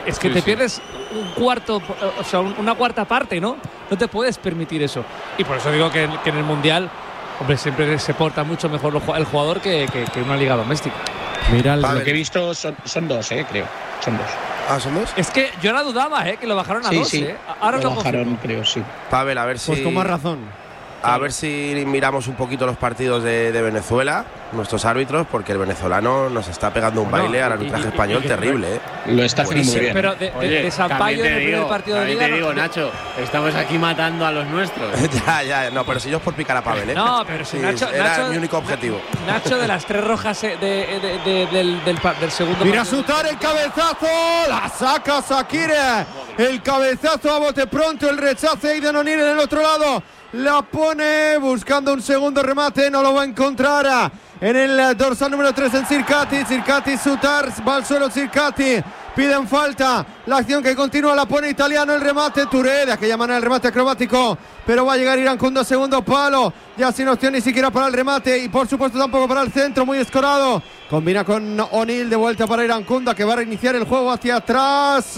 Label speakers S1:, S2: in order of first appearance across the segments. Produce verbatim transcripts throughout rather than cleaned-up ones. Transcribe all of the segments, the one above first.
S1: Es que
S2: sí,
S1: te
S2: sí.
S1: pierdes un cuarto, o sea, una cuarta parte, ¿no? No te puedes permitir eso. Y por eso digo que, que en el Mundial, hombre, siempre se porta mucho mejor el jugador que, que, que una liga doméstica.
S3: Mira,
S4: el... lo que he visto son, son dos, eh, creo. Son dos.
S5: Ah, ¿son dos?
S1: Es que yo la dudaba, ¿eh? Que lo bajaron a
S4: sí,
S1: dos,
S4: sí.
S1: ¿eh? Ahora
S4: lo,
S1: lo
S4: bajaron,
S1: confirmo.
S4: creo, sí.
S5: Pavel, a ver si…
S3: Pues con más razón.
S5: A ver si miramos un poquito los partidos de, de Venezuela, nuestros árbitros, porque el venezolano nos está pegando un
S1: Bueno,
S5: baile al
S1: y-
S5: arbitraje
S1: y- y-
S5: español
S1: y-
S5: terrible, ¿eh?
S4: Lo está haciendo muy bien.
S1: Pero de, de,
S2: Oye,
S1: de Sampaio
S2: también
S1: en el
S2: te
S1: primer
S2: digo,
S1: partido de
S2: también
S1: liga.
S2: te digo,
S1: no-
S2: Nacho, estamos aquí matando a los nuestros.
S5: ya, ya, no, pero si yo es por picar a Pavel, ¿eh?
S1: No, pero si
S5: Sí,
S1: Nacho,
S5: era
S1: Nacho,
S5: mi único objetivo.
S1: Nacho, de las tres rojas eh, de, de, de, del, del, del segundo
S3: Mira
S1: partido-
S3: Sutar el cabezazo, la saca Sakire, el cabezazo a bote pronto, el rechace Aidan O'Neill en el otro lado, la pone buscando un segundo remate, no lo va a encontrar en el dorsal número tres en Circati, Circati Sutar, va al suelo Circati, piden falta, la acción que continúa la pone Italiano, el remate Touré, de aquella manera el remate acrobático, pero va a llegar Irankunda, segundo palo, ya sin opción ni siquiera para el remate y por supuesto tampoco para el centro, muy escorado, combina con O'Neill, de vuelta para Irankunda que va a reiniciar el juego hacia atrás,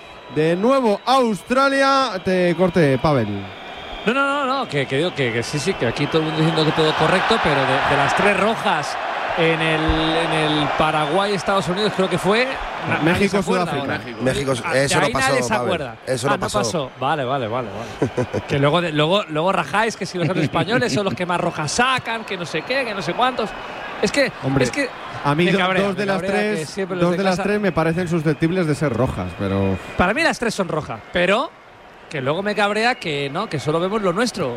S3: de nuevo Australia, te corte Pavel.
S1: No, no, no, no, que, que digo que, que sí, sí, que aquí todo el mundo diciendo que todo correcto, pero de, de las tres rojas en el, en el Paraguay, Estados Unidos, creo que fue. na- nadie
S3: México,
S1: se acuerda
S3: Sudáfrica.
S1: ahora.
S5: México,
S1: Ah, de
S5: eso no
S1: ahí
S5: pasó,
S1: nadie se
S5: Pavel.
S1: acuerda.
S5: Eso
S1: ah,
S5: no pasó.
S1: Vale, vale, vale, vale. que luego, de- luego, luego rajáis que si los españoles son los que más rojas sacan, que no sé qué, que no sé cuántos. Es que,
S3: Hombre,
S1: es que
S3: A mí
S1: me
S3: do-
S1: cabrea,
S3: dos de
S1: me
S3: las
S1: cabrea que
S3: tres,
S1: siempre los
S3: dos
S1: de
S3: de las
S1: casa-
S3: tres me parecen susceptibles de ser rojas, pero
S1: para mí las tres son rojas, pero que luego me cabrea que no, que solo vemos lo nuestro.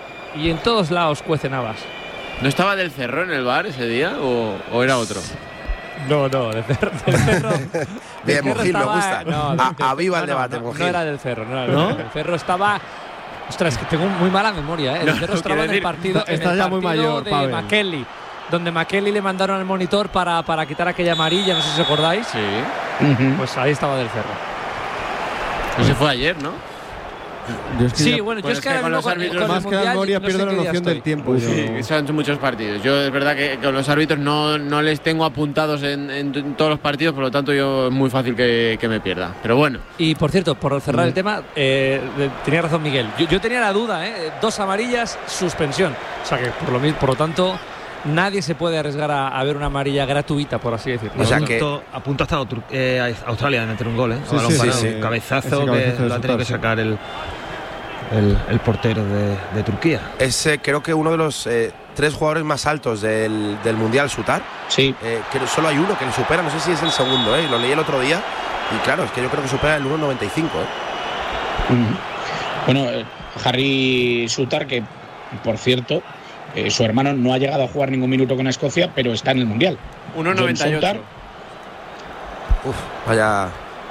S1: Y en todos lados cuecen habas.
S2: ¿No estaba del Cerro en el bar ese día o, o era otro?
S1: No, no, del Cerro. Del cerro del
S5: Bien,
S1: Cerro
S5: Mujil, me
S1: estaba-
S5: gusta.
S1: no,
S5: A-
S1: del- del-
S5: aviva el
S1: no, no,
S5: debate,
S1: no,
S5: Mujil.
S1: no era del Cerro, no era del
S3: ¿No?
S1: Cerro. El Cerro estaba. Ostras, es que tengo muy mala memoria, ¿eh? El
S2: No,
S1: Cerro
S2: no
S1: estaba
S2: quiero
S1: en el
S2: decir,
S1: partido, en
S3: estás
S1: el
S3: ya muy
S1: partido
S3: mayor,
S1: de
S3: Pavel.
S1: McKelly, donde McKelly le mandaron al monitor para, para quitar aquella amarilla, no sé si os acordáis.
S2: Sí.
S4: Uh-huh.
S1: Pues ahí estaba del Cerro.
S2: Ese fue ayer, ¿no?
S3: yo es que
S1: Sí,
S3: ya-
S1: bueno,
S2: Pues
S1: yo es
S2: es
S1: que
S2: que
S1: ahora
S2: con
S1: mismo
S2: los
S1: con-
S2: árbitros
S1: con el
S3: más que la
S1: Mundial
S3: memoria
S1: no sé
S3: pierdo
S1: qué
S3: la
S1: día
S3: noción del
S1: estoy.
S3: tiempo. yo-
S2: Sí, son muchos partidos. Yo es verdad que con los árbitros no, no les tengo apuntados en, en, en todos los partidos, por lo tanto yo es muy fácil que, que me pierda. Pero bueno,
S1: Y por cierto, por cerrar el tema, eh, de- tenía razón Miguel. Yo, yo tenía la duda, ¿eh? Dos amarillas, suspensión. O sea que por lo, mi- por lo tanto, nadie se puede arriesgar a, a ver una amarilla gratuita, por así decirlo.
S5: O sea
S6: a
S5: que-
S6: punto, a punto ha estado Tur- eh, Australia de meter un gol, ¿eh? A
S3: Sí,
S6: balón
S3: sí,
S6: parado,
S5: sí,
S6: un
S5: sí.
S6: cabezazo
S3: Ese
S6: que
S3: cabezazo de
S6: lo ha tenido que
S3: Sutar, sí.
S6: sacar el, el, el portero de, de Turquía.
S5: Es eh, creo que uno de los eh, tres jugadores más altos del, del Mundial, Sutar.
S4: Sí,
S5: Eh, que solo hay uno que le supera, no sé si es el segundo, ¿eh? Lo leí el otro día. Y claro, es que yo creo que supera el uno noventa y cinco, ¿eh?
S4: Ujú. Bueno, eh, Harry Sutar, que por cierto, eh, su hermano no ha llegado a jugar ningún minuto con Escocia, pero está en el Mundial.
S2: uno noventa y ocho.
S4: John
S5: Uf, vaya.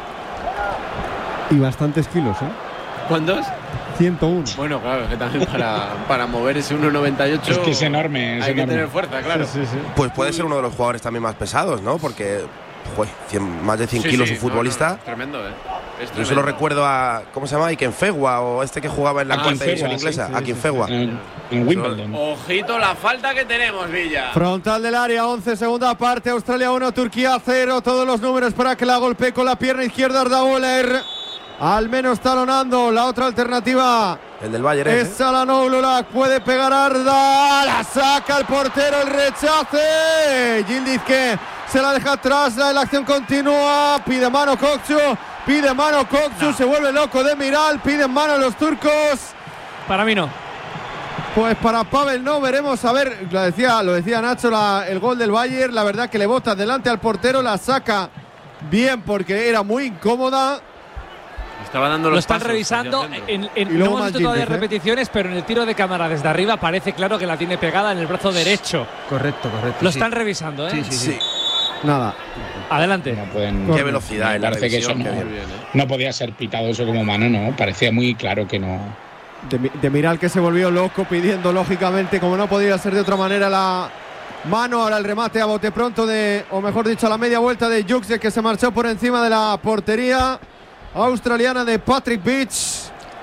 S3: y bastantes kilos, ¿eh?
S2: ¿Cuántos?
S3: ciento uno.
S2: Bueno, claro, que también para, para mover ese uno noventa y ocho
S4: Es que es enorme, es
S2: hay que
S4: enorme.
S2: tener fuerza, claro.
S3: Sí, sí, sí.
S5: Pues puede ser uno de los jugadores también más pesados, ¿no? Porque, jue, cien- más de cien
S2: Sí,
S5: kilos
S2: sí,
S5: un
S2: no,
S5: futbolista.
S2: no, es tremendo, ¿eh? Es
S5: Yo
S2: tremendo.
S5: solo recuerdo a, ¿cómo se llama? Ikenfegua, o este que jugaba en la cuarta
S4: Akinfenwa,
S5: división
S4: sí,
S5: inglesa.
S3: sí, sí,
S5: Akinfenwa.
S4: En, en Wimbledon.
S2: Ojito la falta que tenemos, Villa.
S3: Frontal del área, once, segunda parte, Australia uno, Turquía cero, todos los números para que la golpee con la pierna izquierda Ardaoler. Al menos talonando, la otra alternativa
S5: El del Bayern, ¿eh?
S3: es Salanoglu, la puede pegar Arda, la saca el portero, el rechace. Yildiz que se la deja atrás, la, la acción continúa, pide mano Kokcu, pide mano Kokcu, se vuelve loco de Miral, piden mano los turcos.
S1: Para mí no.
S3: Pues para Pavel no, veremos, a ver, lo decía, lo decía Nacho, la, el gol del Bayern, la verdad que le bota delante al portero, la saca bien porque era muy incómoda.
S2: Estaba dando los
S1: Lo están
S2: pasos
S1: revisando.
S2: hacia el centro.
S1: En, en-
S3: Y
S1: no
S3: luego
S1: hemos visto
S3: Maldini,
S1: todavía
S3: ¿eh?
S1: repeticiones, pero en el tiro de cámara desde arriba parece claro que la tiene pegada en el brazo derecho.
S6: Correcto, correcto.
S1: Lo
S6: sí.
S1: están revisando, ¿eh?
S6: Sí, sí, sí.
S5: Sí,
S3: Nada,
S1: Adelante.
S4: No pueden,
S5: qué velocidad
S4: me
S5: en la
S4: parece que
S5: revisión.
S4: eso
S5: qué
S4: no,
S5: bien.
S2: bien, ¿eh?
S4: no podía ser pitado eso como mano, no. Parecía muy claro que no.
S3: de, de Miral que se volvió loco pidiendo lógicamente, como no podía ser de otra manera, la mano. Ahora el remate a bote pronto de, o mejor dicho, a la media vuelta de Juxe, que se marchó por encima de la portería australiana de Patrick Beach.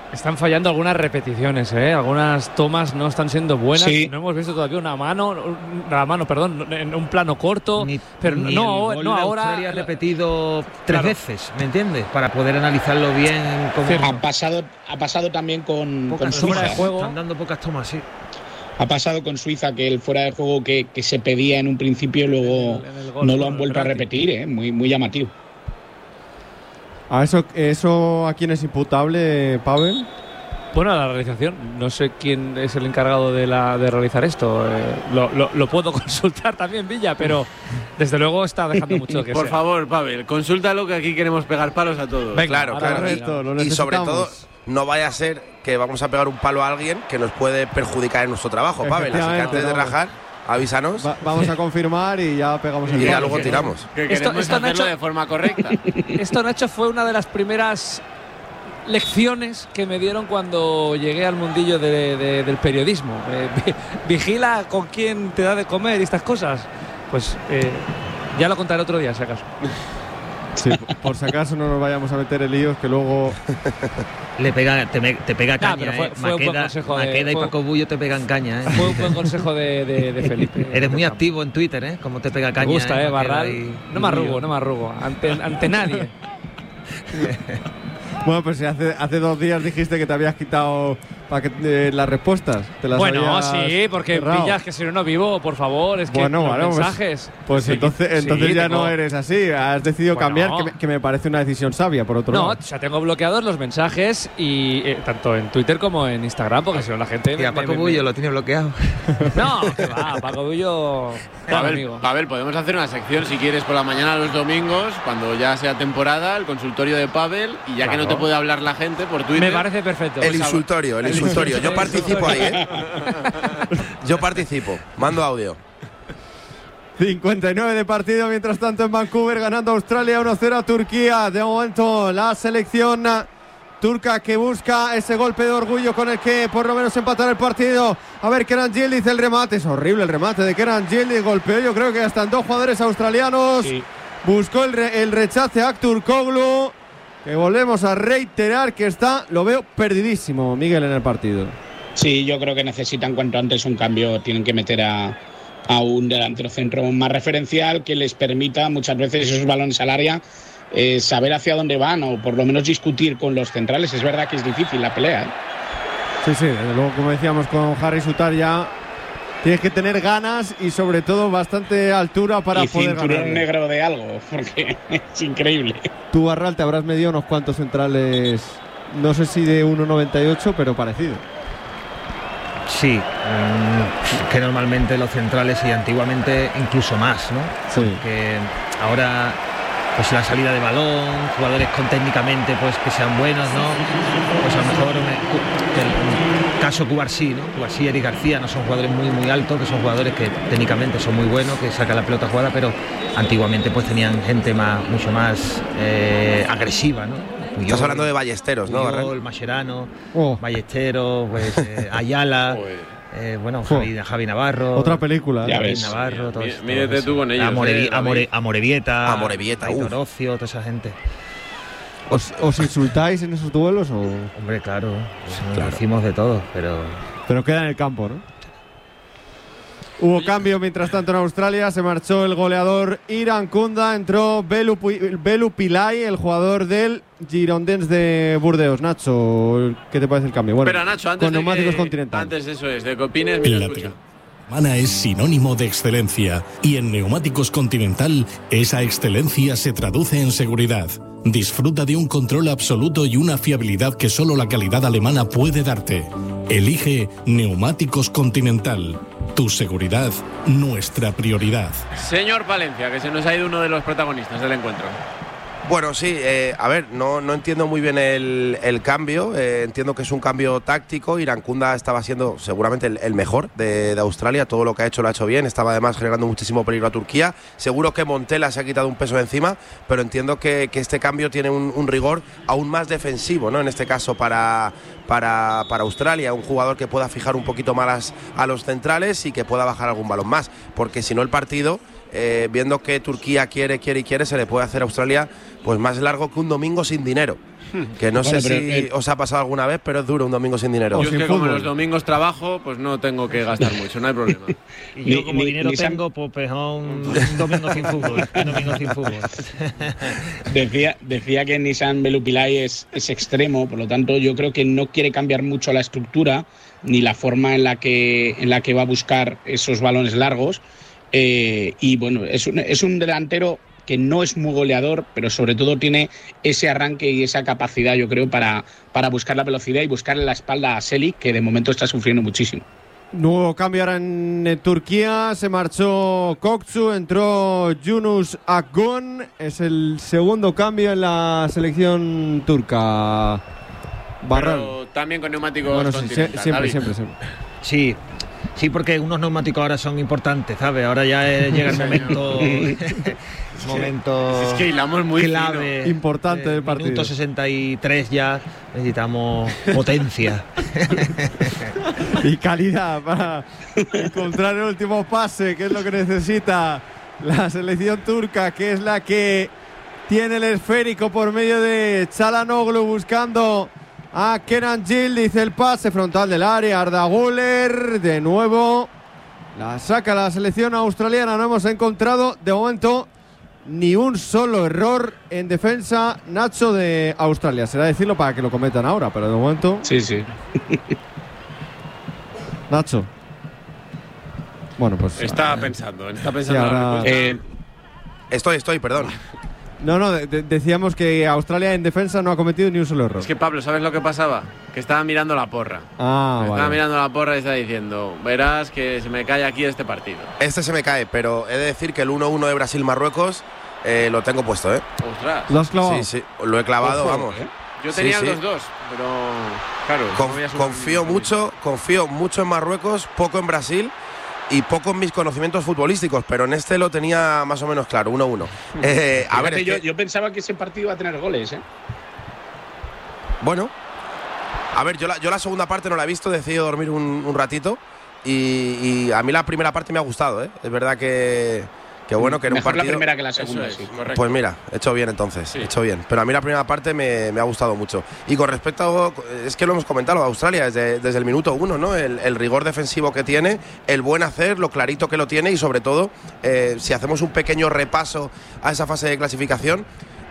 S1: Están fallando algunas repeticiones, ¿eh? Algunas tomas no están siendo buenas.
S4: Sí.
S1: No hemos visto todavía una mano, una mano, perdón, en un plano corto.
S6: Ni,
S1: pero
S6: ni
S1: no,
S6: el gol
S1: no
S6: de
S1: ahora.
S6: Australia repetido tres
S1: Claro.
S6: veces, ¿me entiendes? Para poder analizarlo bien. Como
S4: Ha pasado, ha pasado también con, con
S6: pocas
S4: Suiza.
S1: fuera de juego.
S6: Están dando pocas tomas, sí.
S4: Ha pasado con Suiza que el fuera de juego que, que se pedía en un principio luego
S1: En el- en el gol,
S4: no lo
S1: con
S4: han vuelto a
S1: Verratti.
S4: repetir, ¿eh? Muy, muy llamativo.
S3: ¿A eso, eso a quién es imputable, Pavel?
S1: Bueno, la realización. No sé quién es el encargado de, la, de realizar esto. Eh, lo, lo, lo puedo consultar también, Villa, pero desde luego está dejando mucho que
S2: Por
S1: sea.
S2: favor, Pavel, consúltalo que aquí queremos pegar palos a todos.
S1: Venga,
S5: Claro,
S1: ahora
S5: claro.
S1: venga.
S3: Esto, lo
S5: Y sobre
S3: necesitamos.
S5: todo, no vaya a ser que vamos a pegar un palo a alguien que nos puede perjudicar en nuestro trabajo, Pavel. Así que
S3: Efectivamente,
S5: antes de
S3: vamos.
S5: rajar, avísanos
S3: Va- vamos a confirmar y ya pegamos el
S5: y ya
S3: palo.
S5: luego tiramos.
S2: Que
S1: Esto-
S2: queremos
S1: esto,
S2: hacerlo
S1: Nacho-
S2: de forma correcta.
S1: Esto, Nacho, fue una de las primeras lecciones que me dieron cuando llegué al mundillo de- de- del periodismo. Eh, vi- vigila con quién te da de comer y estas cosas. Pues eh, ya lo contaré otro día, si acaso.
S3: Sí, por si acaso no nos vayamos a meter en líos que luego.
S6: Le pega, te, me- te pega
S1: Ah,
S6: caña,
S1: pero fue-
S6: ¿eh?
S1: fue un buen
S6: Maqueda,
S1: consejo de-
S6: Maqueda y
S1: fue-
S6: Paco Bullo te pegan caña, ¿eh?
S1: Fue un buen consejo de, de- de Felipe.
S6: Eres muy activo en Twitter, ¿eh? Como te pega caña.
S1: Me gusta, eh,
S6: Maqueda
S1: Barral.
S6: y-
S1: No
S6: y
S1: me arrugo,
S6: Bullo.
S1: no me arrugo. Ante, ante nadie.
S3: Bueno, pues si hace, hace dos días dijiste que te habías quitado pa que, eh, las respuestas. Te las
S1: Bueno,
S3: habías
S1: sí, porque
S3: cerrado.
S1: pillas que si no, no vivo, por favor. Es que
S3: Bueno,
S1: los
S3: bueno, pues-
S1: mensajes.
S3: Pues
S1: Sí,
S3: entonces,
S1: sí,
S3: entonces ya
S1: tengo-
S3: no eres así. Has decidido
S1: Bueno.
S3: cambiar, que me, que me parece una decisión sabia, por otro
S1: No,
S3: lado.
S1: o sea, tengo bloqueados los mensajes y eh, tanto en Twitter como en Instagram, porque si no la gente.
S6: Y a
S1: me-
S6: Paco
S1: me-
S6: Bullo
S1: me-
S6: lo tiene bloqueado.
S1: No, que va, Paco Bullo. Gran
S2: Pavel,
S1: amigo.
S2: Pavel, podemos hacer una sección si quieres por la mañana los domingos, cuando ya sea temporada, el consultorio de Pavel, y ya que no
S1: Claro.
S2: te puede hablar la gente por Twitter.
S1: Me parece perfecto.
S5: El
S1: O sea,
S5: insultorio, el
S1: el
S5: insultorio. Yo
S1: insultorio.
S5: participo ahí, ¿eh? Yo participo. Mando audio.
S3: cincuenta y nueve de partido, mientras tanto en Vancouver, ganando Australia uno cero a Turquía. De momento la selección turca que busca ese golpe de orgullo con el que por lo menos empatar el partido. A ver, Kenan Yildiz, el remate, es horrible el remate de Kenan Yildiz, golpeó yo creo que hasta en dos jugadores australianos.
S1: Sí.
S3: Buscó el, re- el rechace a Aktürkoğlu, que volvemos a reiterar que está, lo veo perdidísimo, Miguel, en el partido.
S4: Sí, yo creo que necesitan cuanto antes un cambio. Tienen que meter a, a un delantero centro más referencial que les permita muchas veces esos balones al área, eh, saber hacia dónde van o por lo menos discutir con los centrales. Es verdad que es difícil la pelea, ¿eh?
S3: Sí, sí, desde luego, como decíamos con Harry Sutar, ya tienes que tener ganas y sobre todo bastante altura para
S4: y
S3: poder
S4: cinturón
S3: ganar.
S4: negro de algo, porque es increíble.
S3: Tú, Barral, te habrás medido unos cuantos centrales, no sé si de uno noventa y ocho, pero parecido.
S6: Sí, mm, que normalmente los centrales y antiguamente incluso más, ¿no?
S3: Sí.
S6: Que ahora pues la salida de balón, jugadores con técnicamente pues que sean buenos, ¿no? Pues a lo mejor me- el caso Cubarsí, ¿no? Cubarsí y Eric García no son jugadores muy muy altos, que son jugadores que técnicamente son muy buenos, que sacan la pelota jugada, pero antiguamente pues tenían gente más mucho más eh, agresiva, ¿no? Puyol,
S5: Estás hablando de Ballesteros, ¿no, Barral?
S6: Puyol, Mascherano,
S3: Oh,
S6: Ballesteros, pues eh, Ayala, eh, bueno, Javi, Javi Navarro.
S3: otra película.
S4: Ya
S3: ¿eh?
S4: ves.
S6: Navarro, todos,
S2: Mí-
S6: todos
S2: mídete
S6: esos.
S2: tú con ellos,
S6: Amorevi-
S2: eh, David.
S6: Amore- Amorebieta,
S5: Amorebieta,
S6: Aitor
S5: uf.
S6: Ocio, toda esa gente.
S3: ¿Os, os insultáis en esos duelos o...?
S6: Hombre, claro, nos
S5: Claro.
S6: decimos de todo, pero
S3: Pero queda en el campo, ¿no? Hubo cambio mientras tanto en Australia, se marchó el goleador Iran Kunda, entró Belu, Pu- Belu Pillay, el jugador del Girondins de Burdeos. Nacho, ¿qué te parece el cambio? Bueno,
S2: Espera, Nacho, antes
S3: con
S2: de
S3: neumáticos
S2: que-
S3: Continental.
S2: Antes eso es, de que opines, mira,
S7: La
S2: escucha.
S7: tecnología humana es sinónimo de excelencia y en Neumáticos Continental esa excelencia se traduce en seguridad. Disfruta de un control absoluto y una fiabilidad que solo la calidad alemana puede darte. Elige Neumáticos Continental. Tu seguridad, nuestra prioridad.
S2: Señor Palencia, que se nos ha ido uno de los protagonistas del encuentro.
S5: Bueno, sí, eh, a ver, no, no entiendo muy bien el, el cambio, eh, entiendo que es un cambio táctico. Irankunda estaba siendo seguramente el, el mejor de, de Australia, todo lo que ha hecho lo ha hecho bien, estaba además generando muchísimo peligro a Turquía. Seguro que Montela se ha quitado un peso de encima, pero entiendo que, que este cambio tiene un, un rigor aún más defensivo, ¿no? En este caso para, para, para Australia, un jugador que pueda fijar un poquito más a los centrales y que pueda bajar algún balón más, porque si no el partido eh, viendo que Turquía quiere, quiere y quiere, se le puede hacer a Australia pues más largo que un domingo sin dinero. Que no
S4: Bueno,
S5: sé
S4: pero,
S5: si
S4: eh,
S5: os ha pasado alguna vez, pero es duro un domingo sin dinero.
S2: Yo es
S3: sin
S2: que como
S3: fútbol.
S2: los domingos trabajo, pues no tengo que gastar mucho, no hay problema.
S6: Y yo
S4: Ni-
S6: como
S4: ni-
S6: dinero
S4: ni se han-
S6: tengo, pues mejor un, un domingo sin fútbol. Un domingo sin fútbol.
S4: Decía, decía que Nissan Belupilay es, es extremo, por lo tanto yo creo que no quiere cambiar mucho la estructura ni la forma en la que, en la que va a buscar esos balones largos. Eh, y bueno, es un, es un delantero que no es muy goleador, pero sobre todo tiene ese arranque y esa capacidad, yo creo, para, para buscar la velocidad y buscarle la espalda a Selic, que de momento está sufriendo muchísimo.
S3: Nuevo cambio ahora en eh, Turquía. Se marchó Kokcu, entró Yunus Akgün. Es el segundo cambio en la selección turca. Barral.
S2: Pero también con neumáticos
S3: Bueno, sí, sie-
S2: Continental,
S3: siempre,
S2: David.
S3: siempre, siempre.
S6: Sí, sí, porque unos neumáticos ahora son importantes, ¿sabes? Ahora ya eh, llega el momento, momento
S2: Es que hilamos muy
S6: clave,
S3: Importante del partido.
S6: Minuto sesenta y tres ya necesitamos potencia.
S3: Y calidad para encontrar el último pase, que es lo que necesita la selección turca, que es la que tiene el esférico por medio de Çalhanoğlu buscando a Kenan Gil. Dice el pase frontal del área, Arda Güler de nuevo la saca la selección australiana. No hemos encontrado de momento ni un solo error en defensa, Nacho, de Australia. Será decirlo para que lo cometan ahora, pero de momento,
S4: Sí, sí.
S3: Nacho. Bueno, pues
S2: Está pensando, está pensando.
S3: Sí, ahora-
S2: la respuesta.
S4: Eh,
S5: Estoy, estoy, perdón.
S3: no, no, de- de- decíamos que Australia en defensa no ha cometido ni un solo error.
S2: Es que Pablo, ¿sabes lo que pasaba? Que estaba mirando la porra.
S3: Ah,
S2: Estaba
S3: vale.
S2: mirando la porra y estaba diciendo, verás que se me cae aquí este partido.
S5: Este se me cae, pero he de decir que el uno uno de Brasil-Marruecos eh, lo tengo puesto, ¿eh?
S2: Ostras.
S3: ¿Lo has clavado?
S5: Sí, sí, lo he clavado,
S2: Ojo,
S5: vamos.
S2: ¿eh? Yo
S5: Sí,
S2: tenía
S5: sí.
S2: el dos dos, pero claro.
S5: Con-
S2: no voy a sumar
S5: confío
S2: ningún
S5: mucho, confío mucho en Marruecos, poco en Brasil y poco en mis conocimientos futbolísticos, pero en este lo tenía más o menos claro, uno uno. Eh, a ver,
S4: fíjate,
S5: es
S4: yo,
S5: que-
S4: yo pensaba que ese partido iba a tener goles, ¿eh?
S5: bueno, a ver, yo la, yo la segunda parte no la he visto, he decidido dormir un, un ratito y, y a mí la primera parte me ha gustado, ¿eh? Es verdad que, que bueno, que era un
S4: Mejor la
S5: partido…
S4: primera que la
S2: Eso
S4: segunda,
S2: es,
S4: sí.
S2: correcto.
S5: Pues mira, he hecho bien entonces,
S2: Sí.
S5: he hecho bien. Pero a mí la primera parte me, me ha gustado mucho. Y con respecto, es que lo hemos comentado, lo de Australia, desde, desde el minuto uno, ¿no? El, el rigor defensivo que tiene, el buen hacer, lo clarito que lo tiene y sobre todo, eh, si hacemos un pequeño repaso a esa fase de clasificación,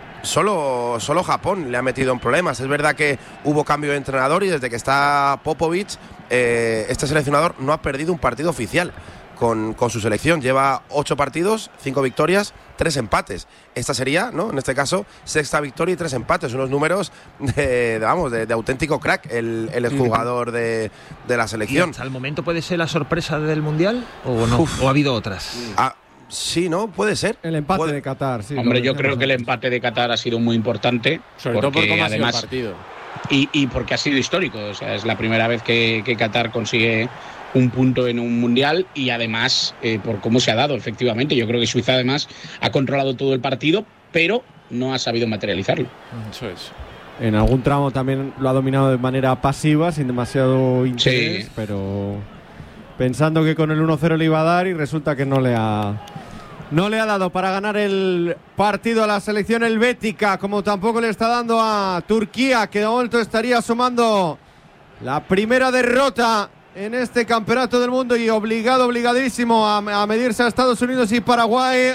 S5: Solo, solo Japón le ha metido en problemas. Es verdad que hubo cambio de entrenador y desde que está Popovic, eh, este seleccionador no ha perdido un partido oficial con, con su selección. Lleva ocho partidos, cinco victorias, tres empates. Esta sería, ¿no? En este caso, sexta victoria y tres empates. Unos números de, de, vamos, de, de auténtico crack, el, el exjugador de, de la
S6: ¿Y
S5: selección.
S6: hasta el momento puede ser la sorpresa del Mundial o no?
S5: Uf.
S6: ¿O ha habido otras?
S5: Ah, sí, ¿no? Puede ser.
S3: El empate
S5: Puede-
S3: de Qatar, sí.
S4: Hombre,
S3: lo
S4: yo
S3: decíamos
S4: creo que el
S3: antes.
S4: empate de Qatar ha sido muy importante.
S2: Sobre todo por
S4: porque
S2: cómo ha sido el
S4: además,
S2: partido.
S4: y, y porque ha sido histórico. O sea, es la primera vez que, que Qatar consigue un punto en un mundial y además eh, por cómo se ha dado, efectivamente. Yo creo que Suiza además ha controlado todo el partido, pero no ha sabido materializarlo.
S2: Eso es.
S3: En algún tramo también lo ha dominado de manera pasiva, sin demasiado interés,
S4: Sí.
S3: pero pensando que con el uno cero le iba a dar y resulta que no le ha no le ha dado para ganar el partido a la selección helvética, como tampoco le está dando a Turquía, que de momento estaría sumando la primera derrota en este campeonato del mundo y obligado, obligadísimo a, a medirse a Estados Unidos y Paraguay,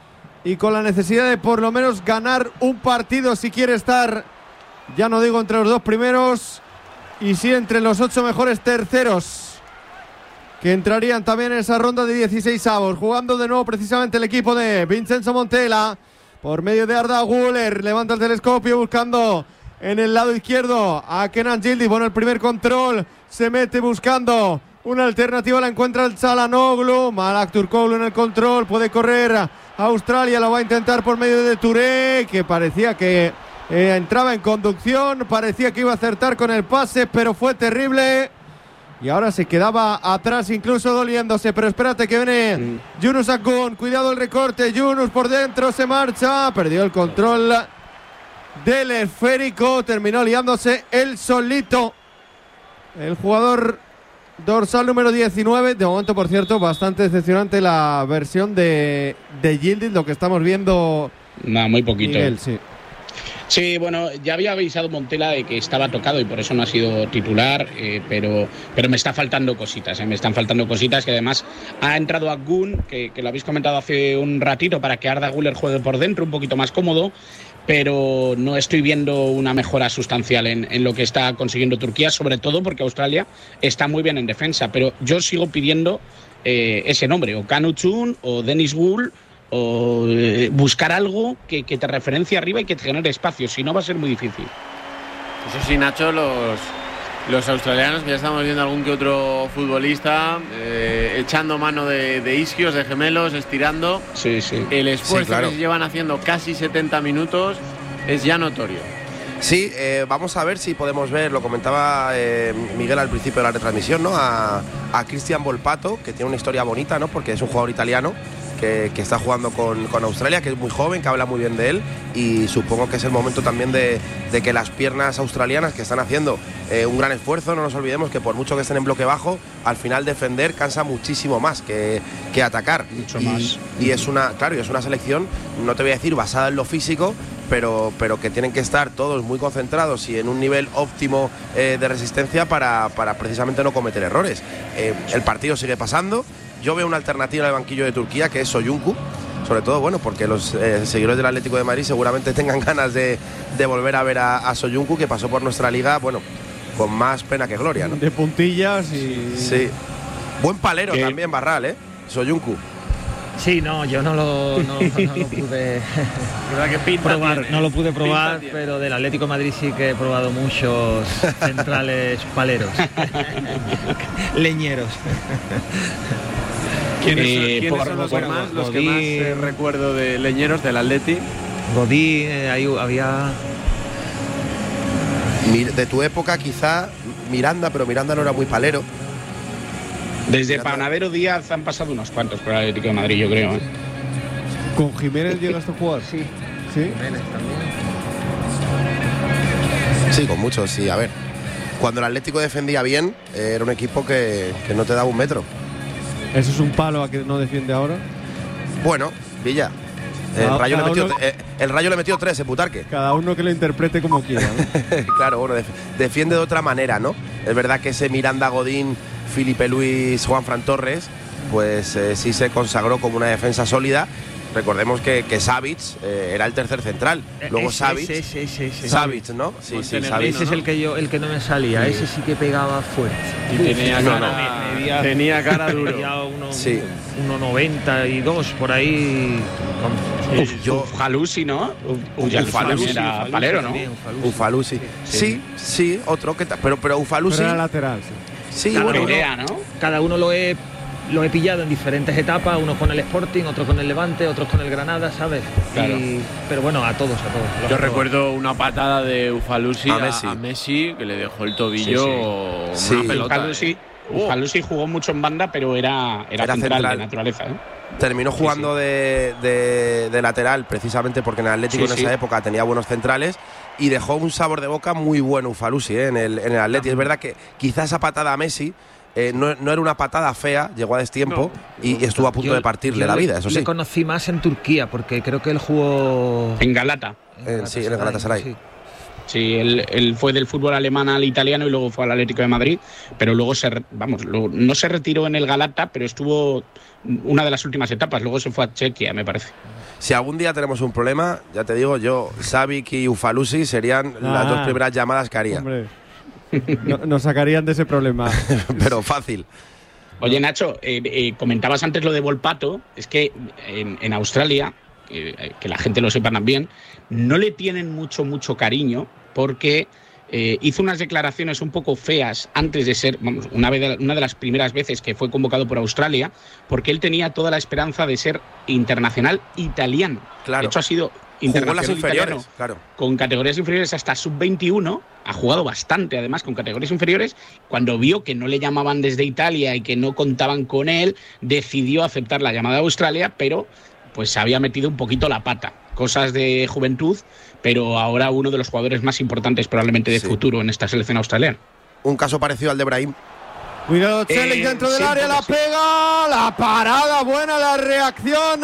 S3: y con la necesidad de por lo menos ganar un partido si quiere estar, ya no digo entre los dos primeros, y sí entre los ocho mejores terceros, que entrarían también en esa ronda de dieciséis avos. Jugando de nuevo precisamente el equipo de Vincenzo Montella por medio de Arda Güler. Levanta el telescopio buscando en el lado izquierdo a Kenan Gildi. Bueno, el primer control, se mete buscando una alternativa, la encuentra el Çalhanoğlu. Malak Turkoglu en el control, puede correr a Australia, lo va a intentar por medio de Touré, que parecía que eh, entraba en conducción, parecía que iba a acertar con el pase, pero fue terrible. Y ahora se quedaba atrás, incluso doliéndose. Pero espérate que viene
S4: Mm.
S3: Yunus Akgün. Cuidado el recorte. Yunus por dentro, se marcha. Perdió el control del esférico. Terminó liándose él solito. El jugador Dorsal número diecinueve. De momento, por cierto, bastante decepcionante la versión de, de Yildiz, lo que estamos viendo.
S4: No, muy poquito.
S3: Miguel, sí.
S4: Sí, bueno, ya había avisado Montela de que estaba tocado y por eso no ha sido titular, eh, pero, pero me está faltando cositas, eh, me están faltando cositas, que además ha entrado Akgun, que, que lo habéis comentado hace un ratito, para que Arda Güler juegue por dentro, un poquito más cómodo, pero no estoy viendo una mejora sustancial en, en lo que está consiguiendo Turquía, sobre todo porque Australia está muy bien en defensa, pero yo sigo pidiendo eh, ese nombre, o Kanuchun o Dennis Gould, o eh, buscar algo que, que te referencie arriba y que te genere espacio, si no va a ser muy difícil.
S2: Eso sí, Nacho, los, los australianos, que ya estamos viendo algún que otro futbolista eh, echando mano de, de isquios, de gemelos, estirando.
S4: Sí, sí.
S2: El esfuerzo
S5: Sí, claro.
S2: que se llevan haciendo casi setenta minutos es ya notorio.
S5: Sí, eh, vamos a ver si podemos ver, lo comentaba eh, Miguel al principio de la retransmisión, ¿no? A, a Cristian Volpato, que tiene una historia bonita, ¿no? Porque es un jugador italiano que, que está jugando con, con Australia, que es muy joven, que habla muy bien de él, y supongo que es el momento también de, de que las piernas australianas, que están haciendo eh, un gran esfuerzo, no nos olvidemos que por mucho que estén en bloque bajo, al final defender cansa muchísimo más que, que atacar.
S4: Mucho
S5: y,
S4: más.
S5: Y es una, claro, y es una selección, no te voy a decir basada en lo físico, pero, pero que tienen que estar todos muy concentrados y en un nivel óptimo eh, de resistencia para, para precisamente no cometer errores. Eh, el partido sigue pasando. Yo veo una alternativa en el banquillo de Turquía, que es Soyuncu, sobre todo, bueno, porque los eh, seguidores del Atlético de Madrid seguramente tengan ganas de, de volver a ver a, a Soyuncu, que pasó por nuestra liga, bueno, con más pena que gloria, ¿no?
S3: De puntillas y...
S5: Sí. Buen palero
S4: ¿Qué?
S5: también, Barral, ¿eh? Soyuncu.
S6: Sí, no, yo no lo, no, no lo pude
S2: ¿Verdad que pinta
S6: probar,
S2: tiene?
S6: no lo pude probar,
S2: Pinta tiene.
S6: pero del Atlético de Madrid sí que he probado muchos centrales paleros, leñeros.
S2: ¿Quiénes,
S4: Eh,
S2: son, ¿quiénes
S4: por-
S2: son los,
S6: bueno,
S2: que más, los que
S6: Godín.
S2: más eh, recuerdo de leñeros del Atleti?
S6: Godín, eh, ahí había...
S5: Mir- De tu época quizá Miranda, pero Miranda no era muy palero.
S4: Desde
S5: Miranda.
S4: Panadero Díaz han pasado unos cuantos por el Atlético de Madrid, yo creo. ¿eh?
S3: ¿Con Jiménez llegaste a jugar?
S6: Sí,
S3: ¿Sí?
S6: Jiménez también.
S5: Sí, con muchos, sí, a ver. Cuando el Atlético defendía bien, eh, era un equipo que, que no te daba un metro.
S3: ¿Eso es un palo a que no defiende ahora?
S5: Bueno, Villa. El
S3: Cada-
S5: Rayo, le
S3: cada
S5: metió,
S3: uno-
S5: eh, el Rayo le metió tres en Butarque.
S3: Cada uno que lo interprete como quiera, ¿no?
S5: Claro, bueno, def- defiende de otra manera, ¿no? Es verdad que ese Miranda, Godín, Felipe Luis, Juan Fran Torres, pues eh, sí se consagró como una defensa sólida. Recordemos que, que Savic eh, era el tercer central. Luego
S6: Ese,
S5: Savic.
S6: ese, ese, ese, ese.
S5: Savic, ¿no? Sí, sí,
S2: Montenegrino,
S5: Savic.
S6: Ese es el que yo, el que no me salía, ese sí que pegaba fuerte.
S2: Y tenía
S6: Uf,
S2: cara,
S6: no, medía-
S2: tenía cara duro.
S6: medía uno,
S5: Sí.
S6: uno noventa y dos por ahí. Con-
S4: Uf,
S5: yo-
S4: Uffalusi, ¿no? Uf, ya
S5: Uffalusi,
S4: era
S6: Uffalusi
S4: palero, ¿no?
S6: también, Uffalusi.
S5: Ufalusi. Sí, sí, otro que ta- pero pero Ufalusi.
S3: Pero era lateral, sí.
S5: Sí,
S4: Claro,
S5: bueno,
S4: idea, ¿no?
S6: Cada uno lo he, lo he pillado en diferentes etapas, unos con el Sporting, otros con el Levante, otros con el Granada, ¿sabes?
S4: Claro.
S6: Y- pero bueno, a todos, a todos. Los
S2: Yo
S6: he probado.
S2: recuerdo una patada de Ufalusi
S5: A
S2: a,
S5: Messi.
S2: a Messi, que le dejó el tobillo
S5: Sí, sí.
S2: una
S5: Sí.
S2: pelota.
S4: Uffalusi,
S2: eh. Oh.
S4: Uffalusi jugó mucho en banda, pero era, era,
S5: Era
S4: central,
S5: central.
S4: de naturaleza. ¿eh?
S5: terminó jugando De, de- de lateral precisamente porque en el Atlético
S4: Sí,
S5: en
S4: sí.
S5: esa época tenía buenos centrales y dejó un sabor de boca muy bueno Ufalusi ¿eh? en el, en el Atlético. Es verdad que quizás esa patada a Messi eh, no, no era una patada fea, llegó a destiempo y, y estuvo a punto
S6: Yo-
S5: de partirle
S6: yo
S5: la
S6: le-
S5: vida, eso
S6: Le
S5: sí.
S6: conocí más en Turquía, porque creo que él jugó
S4: En Galata.
S5: Eh, sí, en el Galatasaray.
S6: sí.
S4: Sí, él, él fue del fútbol alemán al italiano y luego fue al Atlético de Madrid, pero luego se, re- vamos, lo- no se retiró en el Galata, pero estuvo una de las últimas etapas, luego se fue a Chequia, me parece.
S5: Si algún día tenemos un problema, ya te digo, yo, Savic y Ufalusi serían las
S3: Ah.
S5: dos primeras llamadas que haría.
S3: Hombre, no- nos sacarían de ese problema.
S5: Pero fácil.
S4: Oye, Nacho, eh, eh, comentabas antes lo de Volpato, es que en, en Australia, eh, que la gente lo sepa también, no le tienen mucho, mucho cariño porque eh, hizo unas declaraciones un poco feas antes de ser, vamos, una, vez, una de las primeras veces que fue convocado por Australia, porque él tenía toda la esperanza de ser internacional italiano.
S5: Claro.
S4: De hecho, ha sido
S5: Jugó en las
S4: internacional
S5: inferiores,
S4: italiano
S5: claro.
S4: con categorías inferiores hasta sub veintiuno, ha jugado bastante además con categorías inferiores, cuando vio que no le llamaban desde Italia y que no contaban con él, decidió aceptar la llamada de Australia, pero pues se había metido un poquito la pata. Cosas de juventud, pero ahora uno de los jugadores más importantes probablemente de
S5: Sí.
S4: futuro en esta selección australiana.
S5: Un caso parecido al de Brahim.
S3: Cuidado, Celik eh, dentro del sí, área, la sí. pega, la parada buena, la reacción,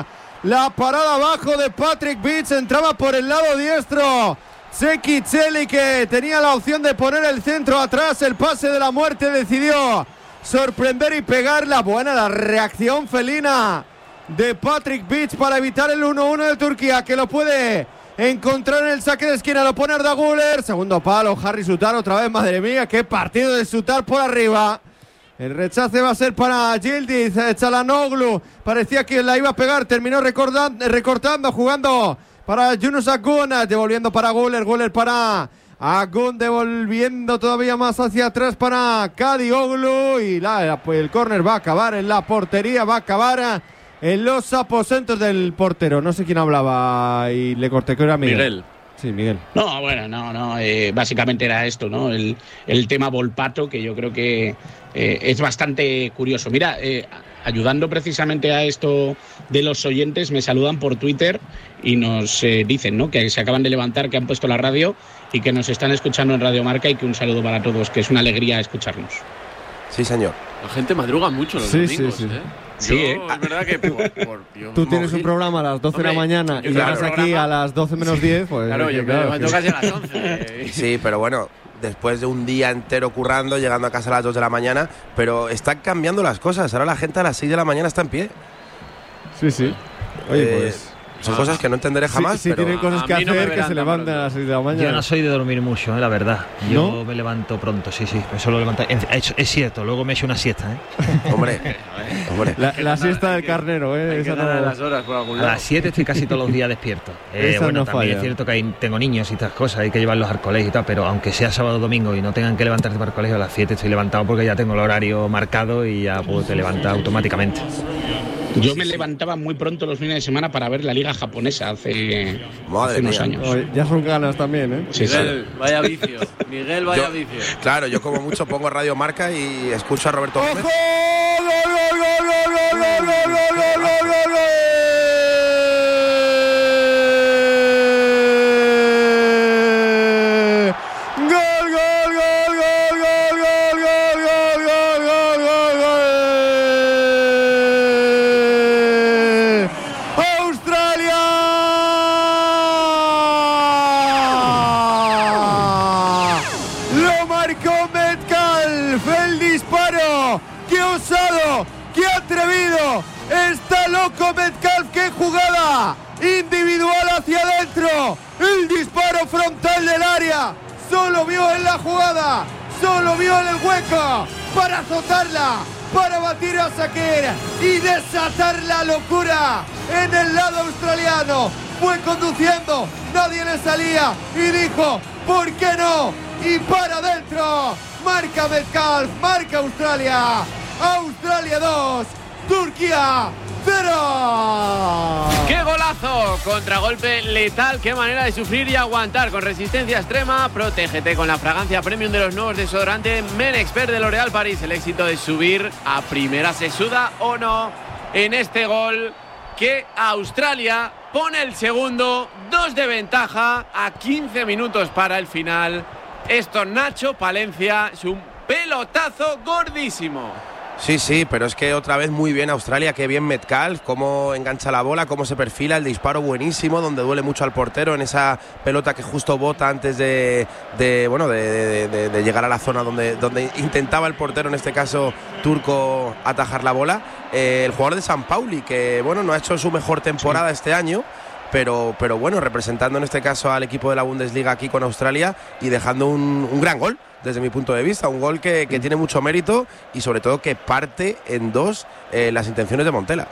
S3: la parada abajo de Patrick Beach, entraba por el lado diestro. Zeki Celik, que tenía la opción de poner el centro atrás, el pase de la muerte, decidió sorprender y pegarla. Buena la reacción felina de Patrick Beach para evitar el uno uno de Turquía, que lo puede encontrar en el saque de esquina. Lo pone Arda Güler, segundo palo, Harry Sutar otra vez. Madre mía, qué partido de Sutar por arriba. El rechace va a ser para Yildiz. Çalhanoğlu parecía que la iba a pegar, terminó recortando, recortando jugando para Yunus Akgün, devolviendo para Güler, Güler para Akgün, devolviendo todavía más hacia atrás para Kadioglu, y la, el córner va a acabar en la portería, va a acabar en los aposentos del portero. No sé quién hablaba y le corté, que era Miguel.
S2: Miguel.
S3: Sí, Miguel.
S4: No, bueno, no, no. Eh, básicamente era esto, ¿no? El, el tema Volpato, que yo creo que eh, es bastante curioso. Mira, eh, ayudando precisamente a esto de los oyentes, me saludan por Twitter y nos eh, dicen, ¿no?, que se acaban de levantar, que han puesto la radio y que nos están escuchando en Radio Marca, y que un saludo para todos, que es una alegría escucharnos.
S5: Sí, señor.
S2: La gente madruga mucho los
S3: sí,
S2: domingos,
S3: sí, sí.
S2: ¿eh?
S4: Sí,
S2: yo,
S4: ¿eh?
S2: Es verdad que por, por, yo,
S3: tú tienes
S2: Moji,
S3: un programa a las doce
S2: hombre,
S3: de la mañana y llegas aquí
S2: programa,
S3: a las doce menos diez, pues...
S2: Claro, yo
S3: claro,
S2: me levanto casi a las once.
S5: Sí, pero bueno, después de un día entero currando, llegando a casa a las dos de la mañana, pero están cambiando las cosas. Ahora la gente a las seis de la mañana está en pie.
S3: Sí, sí. Oye,
S5: eh,
S3: pues...
S5: Son ah, cosas que no entenderé jamás.
S3: Sí, sí,
S5: pero
S3: tienen cosas que
S2: no
S3: hacer, que se levanten a las seis de la mañana.
S6: Yo no soy de dormir mucho, eh, la verdad. Yo
S3: ¿No?
S6: me levanto pronto, sí, sí. Me suelo levantar. Es, es cierto, luego me echo una siesta, ¿eh?
S5: Hombre, hombre.
S3: La, la siesta del carnero, ¿eh?
S2: Hay que
S3: Esa
S2: no...
S3: no...
S2: las horas por algún
S6: A
S2: lado.
S6: las siete estoy casi todos los días despierto. Eh,
S3: Esa
S6: bueno,
S3: no
S6: también
S3: falla.
S6: es cierto que hay, tengo niños y estas cosas, hay que llevarlos al colegio y tal, pero aunque sea sábado o domingo y no tengan que levantarse para el colegio, a las siete estoy levantado porque ya tengo el horario marcado y ya puedo te levantar automáticamente.
S4: Yo me levantaba muy pronto los fines de semana para ver la liga japonesa hace,
S5: Madre
S4: hace unos
S5: mía.
S4: años.
S3: Oye, ya son ganas también, ¿eh?
S4: Sí,
S2: Miguel,
S4: sí.
S2: vaya vicio. Miguel, vaya
S5: Yo,
S2: vicio.
S5: claro, yo como mucho pongo Radio Marca y escucho a Roberto
S3: ¡Ojo!
S5: Gómez.
S3: ¡Gol, gol, gol, gol, gol, gol, gol, gol, gol, gol, gol! Metcalf, qué jugada individual hacia adentro, el disparo frontal del área, solo vio en la jugada, solo vio en el hueco para azotarla, para batir a Shaqiri y desatar la locura en el lado australiano. Fue conduciendo, nadie le salía y dijo, ¿por qué no? Y para adentro, marca Metcalf, marca Australia, Australia dos, Turquía cero.
S2: ¡Qué golazo! Contragolpe letal, qué manera de sufrir y aguantar con resistencia extrema. Protégete con la fragancia premium de los nuevos desodorantes Men Expert de L'Oréal Paris. El éxito de subir a primera, se suda o no, en este gol que Australia pone el segundo, dos de ventaja a quince minutos para el final. Esto, Nacho Palencia, es un pelotazo gordísimo.
S5: Sí, sí, pero es que otra vez muy bien Australia, qué bien Metcalf, cómo engancha la bola, cómo se perfila, el disparo buenísimo, donde duele mucho al portero en esa pelota que justo bota antes de, de bueno, de, de, de, de llegar a la zona donde, donde intentaba el portero, en este caso turco, atajar la bola. Eh, el jugador de San Pauli, que bueno, no ha hecho su mejor temporada sí. este año, pero, pero bueno, representando en este caso al equipo de la Bundesliga aquí con Australia y dejando un, un gran gol. Desde mi punto de vista, un gol que, que tiene mucho mérito y sobre todo que parte en dos eh, las intenciones de Montela.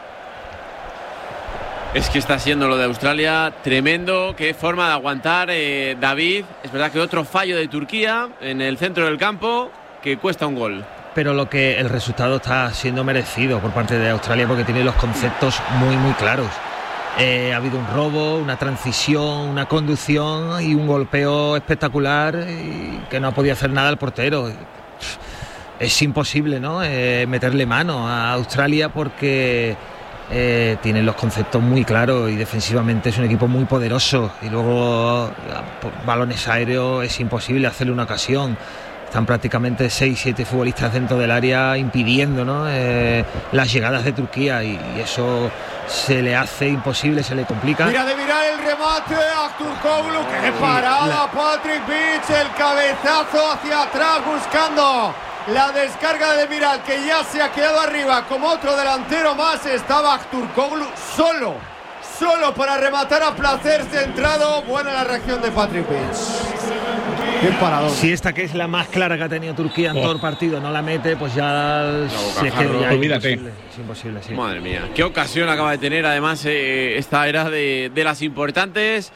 S2: Es que está siendo lo de Australia tremendo, qué forma de aguantar, eh, David. Es verdad que otro fallo de Turquía en el centro del campo que cuesta un gol.
S6: Pero lo que el resultado está siendo merecido por parte de Australia porque tiene los conceptos muy muy claros. Eh, ha habido un robo, una transición, una conducción y un golpeo espectacular y que no ha podido hacer nada el portero. Es imposible, ¿no? Eh, meterle mano a Australia porque eh, tienen los conceptos muy claros y defensivamente es un equipo muy poderoso y luego balones aéreos es imposible hacerle una ocasión. están prácticamente seis siete futbolistas dentro del área impidiendo, ¿no? eh, las llegadas de Turquía y, y eso se le hace imposible, se le complica.
S3: Mira de mirar el remate a Aktürkoğlu, qué parada, la... Patrick Vich, el cabezazo hacia atrás buscando la descarga de Demiral, que ya se ha quedado arriba como otro delantero más. Estaba Aktürkoğlu solo, solo para rematar a placer centrado. Buena la reacción de Patrick Vich. Qué paradón.
S6: Si esta, que es la más clara que ha tenido Turquía en oh. todo el partido, no la mete, pues ya, no, si es que ya
S2: olvídate.
S6: Es imposible, es imposible, sí.
S2: Madre mía, qué ocasión acaba de tener. Además, eh, esta era de, de las importantes.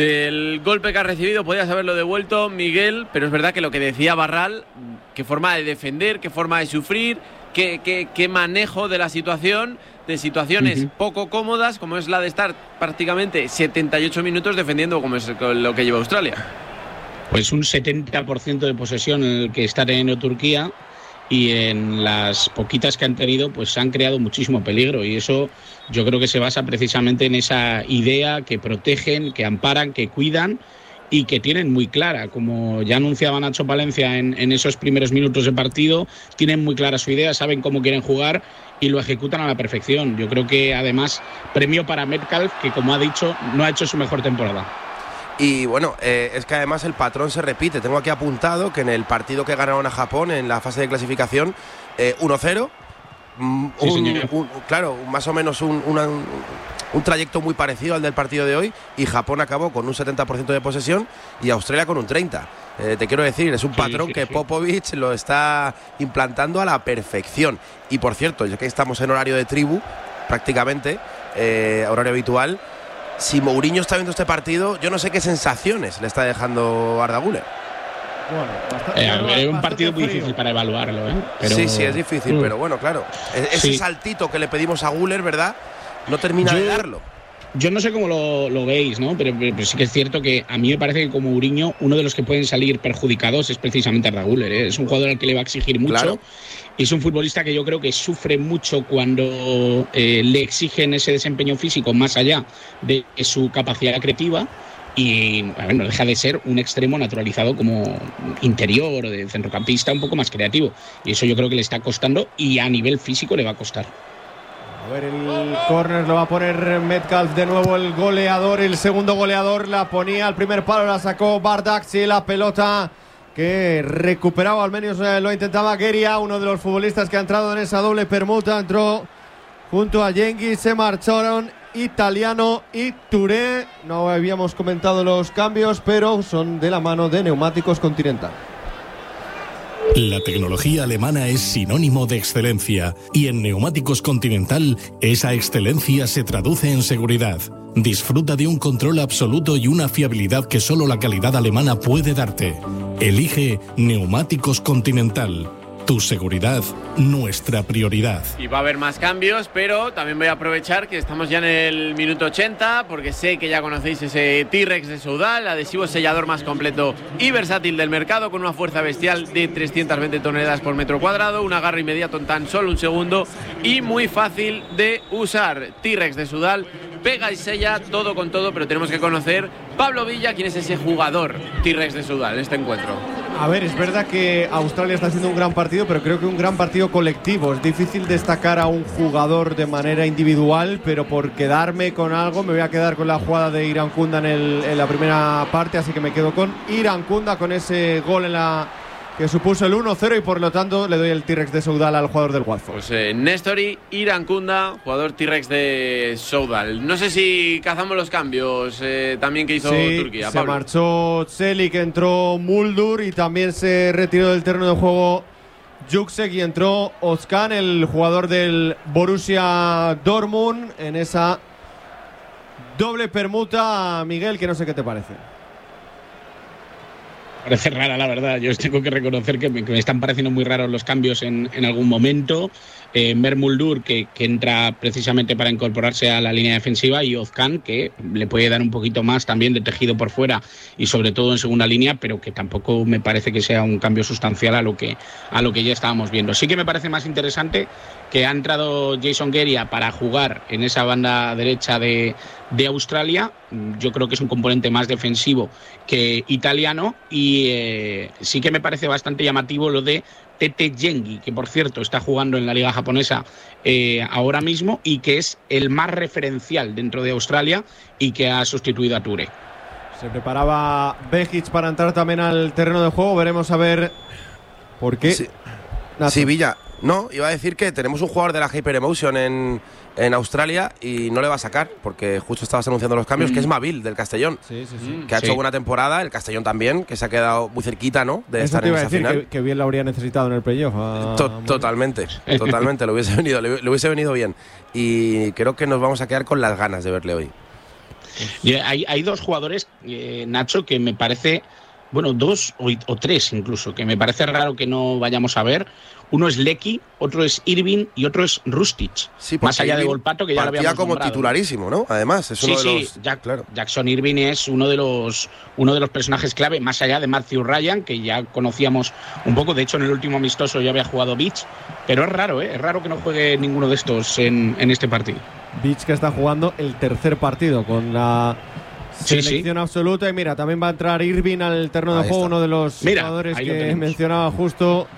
S2: Del golpe que ha recibido, podías haberlo devuelto, Miguel, pero es verdad que lo que decía Barral, qué forma de defender, qué forma de sufrir, qué, qué, qué manejo de la situación, de situaciones uh-huh. poco cómodas, como es la de estar prácticamente setenta y ocho minutos defendiendo, como es lo que lleva Australia.
S4: Pues un setenta por ciento de posesión en el que está teniendo Turquía, y en las poquitas que han tenido pues han creado muchísimo peligro, y eso yo creo que se basa precisamente en esa idea que protegen, que amparan, que cuidan y que tienen muy clara. Como ya anunciaba Nacho Palencia en, en esos primeros minutos de partido, tienen muy clara su idea, saben cómo quieren jugar y lo ejecutan a la perfección. Yo creo que además premio para Metcalf, que como ha dicho no ha hecho su mejor temporada.
S5: Y bueno, eh, es que además el patrón se repite. Tengo aquí apuntado que en el partido que ganaron a Japón en la fase de clasificación, eh, uno cero, mm, sí, un, un, claro, más o menos un, una, un, un trayecto muy parecido al del partido de hoy, y Japón acabó con un setenta por ciento de posesión y Australia con un treinta por ciento. Eh, te quiero decir, es un patrón sí, sí, que sí. Popovic lo está implantando a la perfección. Y por cierto, ya que estamos en horario de tribu, prácticamente, eh, horario habitual, si Mourinho está viendo este partido, yo no sé qué sensaciones le está dejando Arda Güler.
S4: Bueno, bastante, eh, bastante es un partido muy difícil para evaluarlo, ¿eh? Pero...
S5: Sí, sí, es difícil, mm. pero bueno, claro. Ese sí. saltito que le pedimos a Güler, ¿verdad? No termina yo, de darlo.
S4: Yo no sé cómo lo, lo veis, ¿no? Pero, pero sí que es cierto que a mí me parece que como Mourinho, uno de los que pueden salir perjudicados es precisamente Arda Güler, ¿eh? Es un jugador al que le va a exigir mucho. Claro. Y es un futbolista que yo creo que sufre mucho cuando eh, le exigen ese desempeño físico más allá de su capacidad creativa, y bueno, no deja de ser un extremo naturalizado como interior o de centrocampista un poco más creativo, y eso yo creo que le está costando, y a nivel físico le va a costar.
S3: A ver, el córner lo va a poner Metcalf de nuevo, el goleador, el segundo goleador. La ponía al primer palo, la sacó Bardakci, la pelota que recuperaba, al menos eh, lo intentaba Gueria, uno de los futbolistas que ha entrado en esa doble permuta. Entró junto a Yengi, se marcharon Italiano y Touré. No habíamos comentado los cambios, pero son de la mano de Neumáticos Continental.
S7: La tecnología alemana es sinónimo de excelencia, y en Neumáticos Continental esa excelencia se traduce en seguridad. Disfruta de un control absoluto y una fiabilidad que solo la calidad alemana puede darte. Elige Neumáticos Continental. Tu seguridad, nuestra prioridad.
S2: Y va a haber más cambios, pero también voy a aprovechar que estamos ya en el minuto ochenta, porque sé que ya conocéis ese T-Rex de Soudal, adhesivo sellador más completo y versátil del mercado, con una fuerza bestial de trescientas veinte toneladas por metro cuadrado, un agarre inmediato en tan solo un segundo y muy fácil de usar. T-Rex de Soudal, pega y sella todo con todo, pero tenemos que conocer, Pablo Villa, quién es ese jugador T-Rex de Soudal en este encuentro.
S3: A ver, es verdad que Australia está haciendo un gran partido, pero creo que un gran partido colectivo. Es difícil destacar a un jugador de manera individual, pero por quedarme con algo me voy a quedar con la jugada de Irankunda en, el, en la primera parte, así que me quedo con Irankunda, con ese gol en la que supuso el uno cero, y por lo tanto le doy el T-Rex de Soudal al jugador del Watford.
S2: Pues eh, Nestori Irankunda, jugador T-Rex de Soudal. No sé si cazamos los cambios eh, también que hizo
S3: sí,
S2: Turquía.
S3: Se
S2: Pablo.
S3: marchó Çelik, entró Muldur, y también se retiró del terreno de juego Juksek, y entró Özcan, el jugador del Borussia Dortmund, en esa doble permuta. Miguel, que no sé qué te parece.
S4: Parece rara, la verdad. Yo os tengo que reconocer que me, que me están pareciendo muy raros los cambios en, en algún momento. Eh, Mer Muldur, que, que entra precisamente para incorporarse a la línea defensiva, y Özcan, que le puede dar un poquito más también de tejido por fuera y sobre todo en segunda línea, pero que tampoco me parece que sea un cambio sustancial a lo que, a lo que ya estábamos viendo. Sí que me parece más interesante que ha entrado Jason Gueria para jugar en esa banda derecha de, de Australia. Yo creo que es un componente más defensivo que italiano, y Y eh, sí que me parece bastante llamativo lo de Tete Yengi, que por cierto está jugando en la liga japonesa eh, ahora mismo y que es el más referencial dentro de Australia y que ha sustituido a Toure.
S3: Se preparaba Bejic para entrar también al terreno de juego. Veremos a ver por qué.
S5: Sí, sí, Villa. No, iba a decir que tenemos un jugador de la Hyperemotion en, en Australia y no le va a sacar, porque justo estabas anunciando los cambios, mm. que es Mavil, del Castellón.
S3: Sí, sí, sí.
S5: Que ha
S3: sí.
S5: hecho buena temporada, el Castellón también, que se ha quedado muy cerquita, ¿no? De
S3: Eso
S5: estar
S3: te iba
S5: en
S3: a
S5: esa
S3: decir,
S5: final.
S3: que, que bien lo habría necesitado en el playoff. A...
S5: To totalmente, totalmente, le hubiese venido, le, le hubiese venido bien. Y creo que nos vamos a quedar con las ganas de verle hoy.
S4: Y hay, hay dos jugadores, eh, Nacho, que me parece, bueno, dos o, o tres incluso, que me parece raro que no vayamos a ver. Uno es Lecky, otro es Irving y otro es Rustic.
S5: Sí,
S4: más allá de Volpato, que ya lo habíamos
S5: como
S4: nombrado,
S5: titularísimo, ¿no? Además, es uno
S4: sí,
S5: de los...
S4: sí, Jack,
S5: claro.
S4: Jackson Irving es uno de los uno de los personajes clave, más allá de Matthew Ryan, que ya conocíamos un poco. De hecho, en el último amistoso ya había jugado Beach, pero es raro, ¿eh? Es raro que no juegue ninguno de estos en, en este partido.
S3: Beach, que está jugando el tercer partido con la
S4: sí,
S3: selección
S4: sí.
S3: absoluta. Y mira, también va a entrar Irving al terreno de
S5: Ahí
S3: juego,
S5: está.
S3: uno de los
S4: Mira,
S3: jugadores
S4: ahí lo
S3: que
S4: tenemos.
S3: mencionaba justo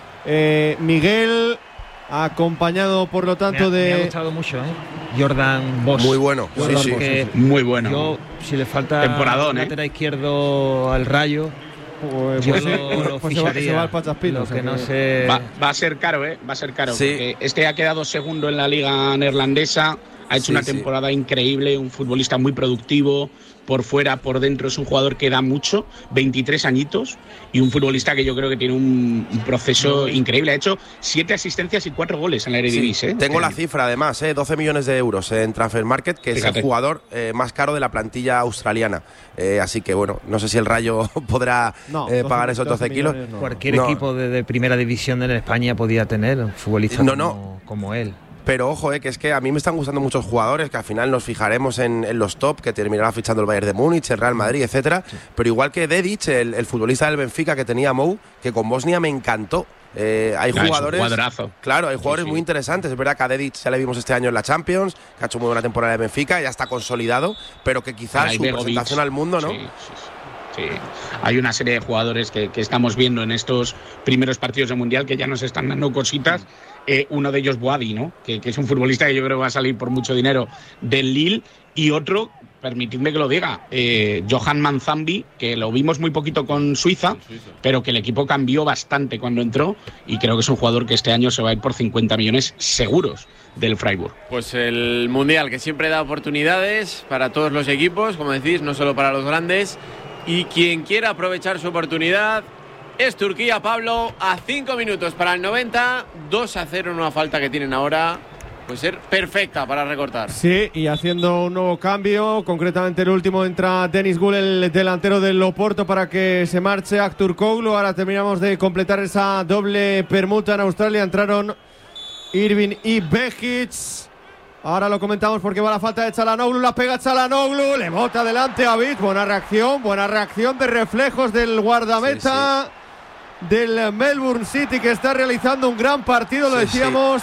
S3: eh, Miguel, acompañado por lo tanto
S6: me ha,
S3: de...
S6: me ha gustado mucho, ¿eh? Jordan Bosch.
S5: Muy bueno,
S3: Jordan
S5: sí, sí.
S3: Bosch,
S6: Que
S3: sí, sí.
S4: Muy bueno.
S6: Yo, si le falta
S4: Temporadón, ¿eh?
S6: lateral izquierdo al Rayo,
S3: Pues,
S6: yo
S3: pues sí,
S6: lo, lo
S3: pues se va,
S6: ficharía.
S3: se va al Pachaspino.
S6: Lo
S3: o sea
S6: que
S3: que-
S6: no sé...
S4: Va, va a ser caro, ¿eh? Va a ser caro.
S5: Sí.
S4: Porque este ha quedado segundo en la liga neerlandesa, ha hecho
S5: Sí,
S4: una
S5: sí.
S4: temporada increíble, un futbolista muy productivo, por fuera, por dentro, es un jugador que da mucho, veintitrés añitos, y un futbolista que yo creo que tiene un, un proceso increíble. Ha hecho siete asistencias y cuatro goles en la Eredivisie.
S5: Sí,
S4: ¿eh?
S5: tengo
S4: Este
S5: la
S4: año.
S5: cifra además, ¿eh? doce millones de euros en Transfer Market, que
S4: Fíjate.
S5: es el jugador eh, más caro de la plantilla australiana. Eh, así que bueno, no sé si el Rayo podrá
S3: No,
S5: eh,
S3: doce
S5: pagar esos doce kilos.
S3: millones no.
S6: Cualquier
S5: No.
S6: equipo de, de primera división en España podía tener un futbolista
S5: No,
S6: como,
S5: no.
S6: como él.
S5: Pero ojo, eh, que es que a mí me están gustando muchos jugadores, que al final nos fijaremos en, en los top, que terminará fichando el Bayern de Múnich, el Real Madrid, etcétera. Sí. Pero igual que Dedic, el, el futbolista del Benfica que tenía Mou, que con Bosnia me encantó. Eh, hay
S4: Ah, es un
S5: jugadores,
S4: cuadrazo.
S5: claro, hay jugadores
S4: Sí, sí.
S5: muy interesantes. Es verdad que a Dedic ya le vimos este año en la Champions, que ha hecho muy buena temporada de Benfica, ya está consolidado, pero que quizás
S4: Ahí
S5: su
S4: Begovic.
S5: presentación al mundo, ¿no?
S4: Sí, sí, sí. Sí. Hay una serie de jugadores que, que estamos viendo en estos primeros partidos del Mundial que ya nos están dando cositas. Eh, uno de ellos, Boadi, ¿no? Que, que es un futbolista que yo creo que va a salir por mucho dinero del Lille. Y otro, permitidme que lo diga, eh, Johan Manzambi, que lo vimos muy poquito con Suiza, pero que el equipo cambió bastante cuando entró. Y creo que es un jugador que este año se va a ir por cincuenta millones seguros del Freiburg.
S2: Pues el Mundial, que siempre da oportunidades para todos los equipos, como decís, no solo para los grandes. Y quien quiera aprovechar su oportunidad es Turquía, Pablo, a cinco minutos para el noventa, dos a cero, una falta que tienen ahora, puede ser perfecta para recortar.
S3: Sí, y haciendo un nuevo cambio, concretamente el último entra Denis Gul, el delantero del Oporto, para que se marche Aktürkoğlu. Ahora terminamos de completar esa doble permuta en Australia, entraron Irving y Bejic. Ahora lo comentamos porque va la falta de Çalhanoğlu, la pega Çalhanoğlu, le bota adelante a Beach. Buena reacción, buena reacción de reflejos del guardameta sí, sí. del Melbourne City, que está realizando un gran partido, lo sí, decíamos.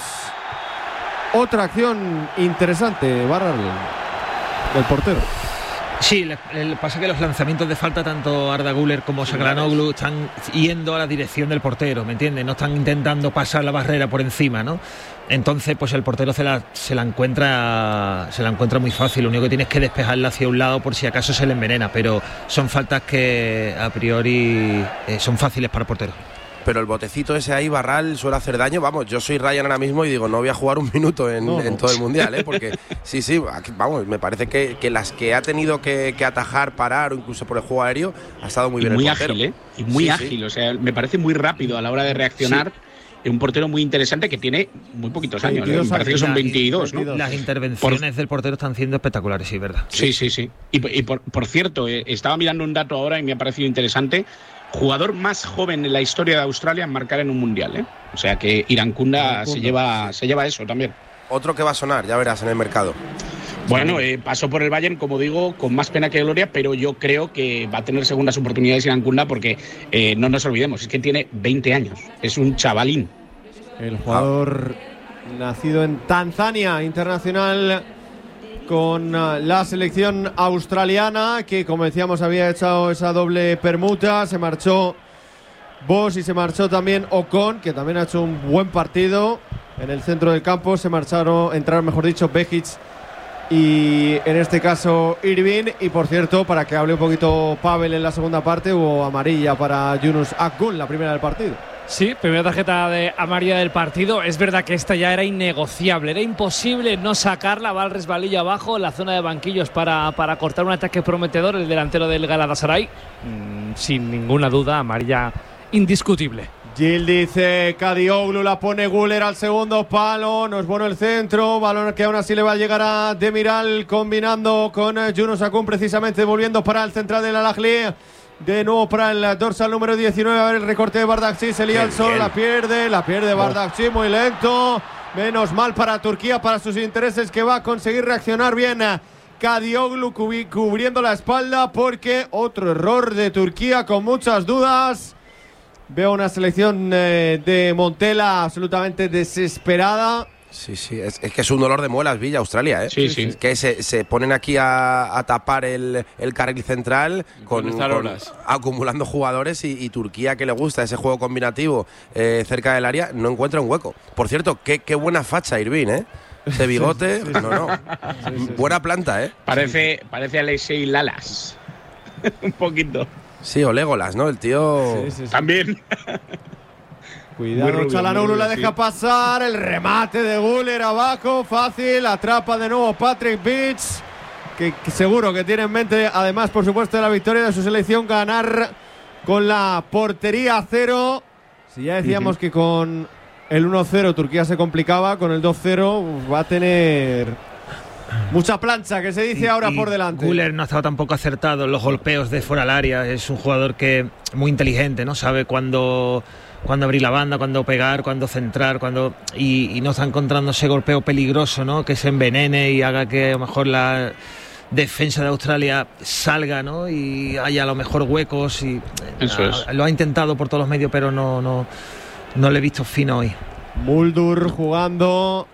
S3: Sí. Otra acción interesante, Barral, del portero.
S6: Sí, el pasa que los lanzamientos de falta, tanto Arda Güler como Çalhanoğlu, están yendo a la dirección del portero, ¿me entiendes? No están intentando pasar la barrera por encima, ¿no? Entonces, pues el portero se la, se la encuentra se la encuentra muy fácil. Lo único que tienes que despejarla hacia un lado por si acaso se le envenena, pero son faltas que a priori eh, son fáciles para el portero.
S5: Pero el botecito ese ahí, Barral, suele hacer daño. Vamos, yo soy Ryan ahora mismo y digo, no voy a jugar un minuto en, no, no. en todo el Mundial, ¿eh? Porque sí, sí, aquí, vamos, me parece que, que las que ha tenido que, que atajar, parar o incluso por el juego aéreo, ha estado muy
S4: y
S5: bien
S4: muy
S5: el portero.
S4: ágil, ¿eh? Y muy
S5: sí,
S4: ágil,
S5: sí.
S4: O sea, me parece muy rápido a la hora de reaccionar. Sí. Un portero muy interesante que tiene muy poquitos años, ¿eh? Me parece que son veintidós, ¿no?
S6: Las intervenciones por... del portero están siendo espectaculares, sí, ¿verdad?
S4: Sí, sí, sí. Y, y por, por cierto, eh, estaba mirando un dato ahora y me ha parecido interesante. Jugador más joven en la historia de Australia en marcar en un mundial, ¿eh? O sea que Irankunda se lleva, se lleva eso también.
S5: Otro que va a sonar, ya verás, en el mercado.
S4: Bueno, eh, pasó por el Bayern, como digo, con más pena que gloria, pero yo creo que va a tener segundas oportunidades Irankunda porque eh, no nos olvidemos, es que tiene veinte años, es un chavalín.
S3: El jugador ah. nacido en Tanzania, internacional con la selección australiana, que como decíamos había hecho esa doble permuta. Se marchó Bosch y se marchó también Ocon, que también ha hecho un buen partido en el centro del campo. Se marcharon, entraron mejor dicho, Behic y en este caso Irvine. Y por cierto, para que hable un poquito Pavel en la segunda parte, hubo amarilla para Yunus Akgün, la primera del partido.
S1: Sí, primera tarjeta de amarilla del partido. Es verdad que esta ya era innegociable, era imposible no sacarla. Va al resbalillo abajo en la zona de banquillos para, para cortar un ataque prometedor, el delantero del Galatasaray. Mm, sin ninguna duda, amarilla indiscutible.
S3: Gil dice Kadioglu, la pone Güler al segundo palo. No es bueno el centro, balón que aún así le va a llegar a Demiral, combinando con Yunus Akgün, precisamente volviendo para el central del Al-Ahly. De nuevo para el dorsal número diecinueve. A ver el recorte de Bardakçı. Se lía el sol, la pierde. La pierde Bardakçı, muy lento. Menos mal para Turquía, para sus intereses, que va a conseguir reaccionar bien Kadioglu cubriendo la espalda, porque otro error de Turquía con muchas dudas. Veo una selección eh, de Montela absolutamente desesperada.
S5: Sí, sí, es, es que es un dolor de muelas, Villa, Australia, ¿eh?
S4: Sí, sí.
S5: Es que se, se ponen aquí a, a tapar el, el carril central con, con acumulando jugadores y, y Turquía, que le gusta ese juego combinativo eh, cerca del área, no encuentra un hueco. Por cierto, qué, qué buena facha Irvine, ¿eh? Ese bigote, sí, sí, sí. no, no. Sí, sí, sí. Buena planta, ¿eh?
S4: Parece, parece Alexei Lalas. Un poquito.
S5: Sí, o Legolas, ¿no? El tío…
S3: Sí, sí, sí.
S4: También…
S3: Cuidado, Çalhanoğlu la deja sí. pasar. El remate de Güler abajo, fácil. Atrapa de nuevo Patrick Beach, que, que seguro que tiene en mente, además, por supuesto, de la victoria de su selección, ganar con la portería a cero. Si ya decíamos uh-huh. que con el uno cero Turquía se complicaba, con el dos cero va a tener mucha plancha, que se dice y, ahora y por delante.
S6: Güler no ha estado tampoco acertado en los golpeos de fuera al área. Es un jugador que muy inteligente, ¿no? Sabe cuándo… cuando abrir la banda, cuando pegar, cuando centrar, cuando y, y no está encontrando ese golpeo peligroso, ¿no? Que se envenene y haga que a lo mejor la defensa de Australia salga, ¿no? Y haya a lo mejor huecos y
S4: Eso
S6: a,
S4: es.
S6: lo ha intentado por todos los medios, pero no no no le he visto fino hoy.
S3: Muldur jugando